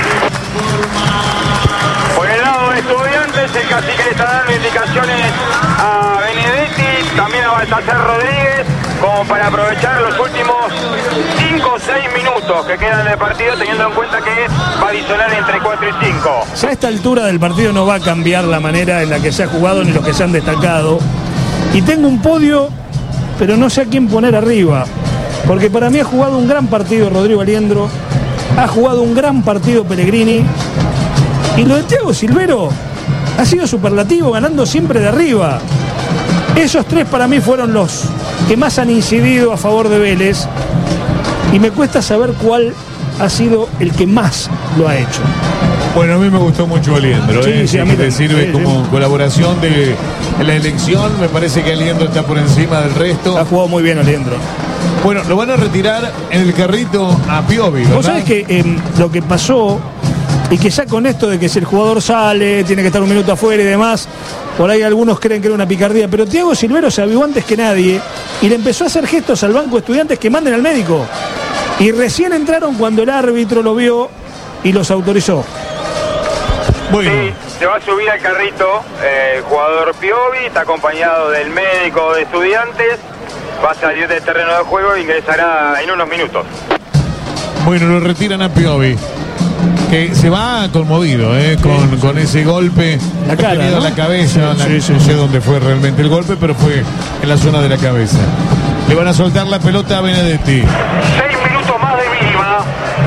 Por el lado de Estudiantes, el cacique le está dando indicaciones a Benedetti, también a Baltasar Rodríguez, como para aprovechar los últimos 5 o 6 minutos que quedan del partido, teniendo en cuenta que va a disonar entre 4 y 5. Ya a esta altura del partido no va a cambiar la manera en la que se ha jugado ni los que se han destacado. Y tengo un podio, pero no sé a quién poner arriba, porque para mí ha jugado un gran partido Rodrigo Aliendro, ha jugado un gran partido Pellegrini, y lo de Thiago Silvero ha sido superlativo, ganando siempre de arriba. Esos tres para mí fueron los que más han incidido a favor de Vélez, y me cuesta saber cuál ha sido el que más lo ha hecho. Bueno, a mí me gustó mucho Aliendro, sí, a mí te sirve como colaboración de la elección, me parece que Aliendro está por encima del resto. Ha jugado muy bien Aliendro. Bueno, lo van a retirar en el carrito a Piovi, ¿verdad? Vos sabés que lo que pasó, y que ya con esto de que si el jugador sale, tiene que estar un minuto afuera y demás, por ahí algunos creen que era una picardía, pero Thiago Silvero se avivó antes que nadie y le empezó a hacer gestos al banco de Estudiantes que manden al médico. Y recién entraron cuando el árbitro lo vio y los autorizó. Bueno. Sí, se va a subir al carrito el jugador Piovi, está acompañado del médico de Estudiantes, va a salir del terreno de juego e ingresará en unos minutos. Bueno, lo retiran a Piovi, que se va conmovido con ese golpe, la cara, ¿no? La cabeza, sí. No sé dónde fue realmente el golpe, pero fue en la zona de la cabeza. Le van a soltar la pelota a Benedetti. 6 minutos más de mínima.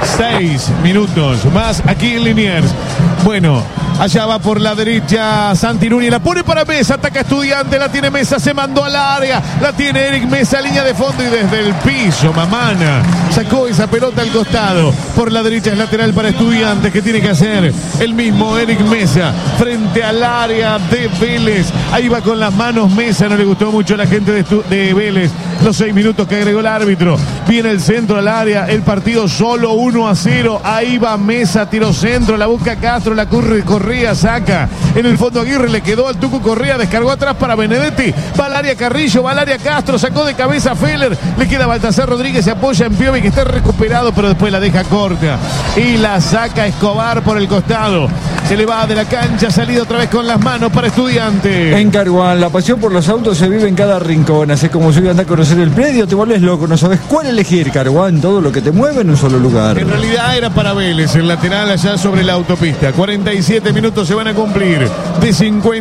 6 minutos más aquí en Liniers. Bueno, allá va por la derecha Santi Núñez, la pone para Mesa, ataca Estudiante, la tiene Mesa, se mandó al área, la tiene Eric Mesa, línea de fondo y desde el piso, Mamana sacó esa pelota al costado, por la derecha es lateral para Estudiantes, que tiene que hacer el mismo Eric Mesa, frente al área de Vélez, ahí va con las manos Mesa, no le gustó mucho a la gente de Vélez, los 6 minutos que agregó el árbitro, viene el centro al área, el partido solo 1-0, ahí va Mesa, tiro centro, la busca Castro, la corre Correa, saca. En el fondo Aguirre le quedó al Tucu Correa, descargó atrás para Benedetti. Va al área Carrillo, va al área Castro, sacó de cabeza a Feller. Le queda Baltasar Rodríguez, se apoya en Piovi, que está recuperado, pero después la deja corta. Y la saca Escobar por el costado. Se le va de la cancha, salido otra vez con las manos para Estudiantes. En Caruán, la pasión por los autos se vive en cada rincón. Así como si andar a conocer el predio, te vuelves loco, no sabes cuál elegir. Caruán, todo lo que te mueve en un solo lugar. En realidad era para Vélez, el lateral allá sobre la autopista. 47 minutos se van a cumplir de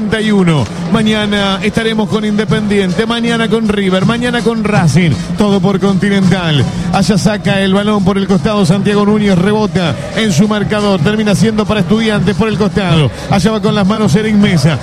51. Mañana estaremos con Independiente, mañana con River, mañana con Racing. Todo por Continental. Allá saca el balón por el costado Santiago Núñez, rebota en su marcador. Termina siendo para Estudiantes por el costado. Allá va con las manos Eric Mesa.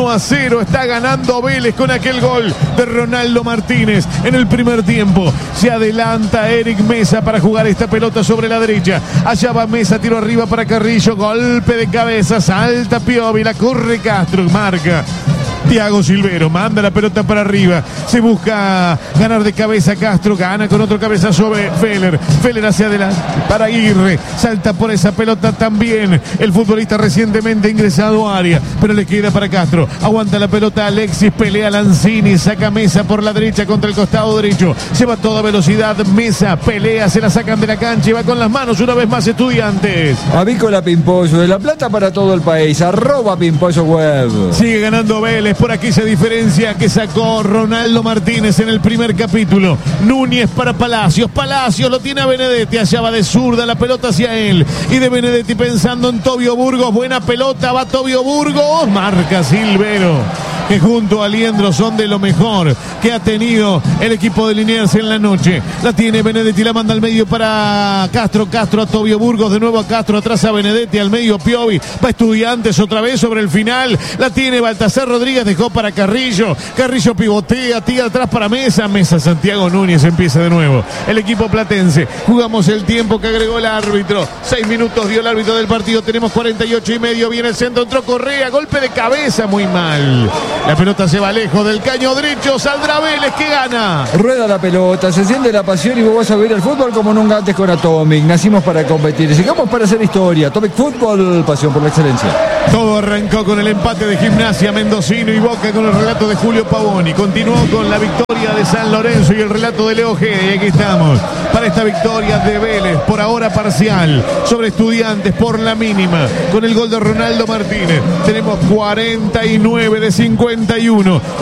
1-0 está ganando Vélez con aquel gol de Ronaldo Martínez en el primer tiempo. Se adelanta Eric Mesa para jugar esta pelota sobre la derecha. Allá va Mesa, tiro arriba para Carrillo, golpe de cabeza, salta Piovi, la corre Castro, marca Thiago Silvero, manda la pelota para arriba, se busca ganar de cabeza Castro, gana con otro cabezazo sobre Feller hacia adelante para Aguirre, salta por esa pelota también el futbolista recientemente ingresado a área, pero le queda para Castro, aguanta la pelota Alexis, pelea Lanzini, saca Mesa por la derecha contra el costado derecho, se va a toda velocidad Mesa, pelea, se la sacan de la cancha y va con las manos una vez más Estudiantes. Avícola Pimpollo, de La Plata para todo el país, @Pimpollo Web. Sigue ganando Vélez por aquella diferencia que sacó Ronaldo Martínez en el primer capítulo. Núñez para Palacios, Palacios lo tiene a Benedetti, allá va de zurda la pelota hacia él, y de Benedetti pensando en Tobio Burgos, buena pelota, va Tobio Burgos, marca Silvero, que junto a Liendro son de lo mejor que ha tenido el equipo de Liniers en la noche. La tiene Benedetti, la manda al medio para Castro, Castro a Tobio Burgos, de nuevo a Castro, atrás a Benedetti, al medio Piovi, va Estudiantes otra vez sobre el final, la tiene Baltasar Rodríguez, dejó para Carrillo, Carrillo pivotea, tira atrás para Mesa, Mesa Santiago Núñez, empieza de nuevo el equipo platense. Jugamos el tiempo que agregó el árbitro, 6 minutos dio el árbitro del partido, tenemos 48 y medio, viene el centro, entró Correa, golpe de cabeza, muy mal. La pelota se va lejos del caño derecho, saldrá Vélez que gana. Rueda la pelota, se siente la pasión y vos vas a ver el fútbol como nunca antes con Atomic. Nacimos para competir, llegamos para hacer historia. Atomic Fútbol, pasión por la excelencia. Todo arrancó con el empate de Gimnasia Mendocino y Boca con el relato de Julio Pavoni. Continuó con la victoria de San Lorenzo y el relato de Leo Gede. Y aquí estamos para esta victoria de Vélez, por ahora parcial, sobre Estudiantes por la mínima, con el gol de Ronaldo Martínez. Tenemos 49 de 51.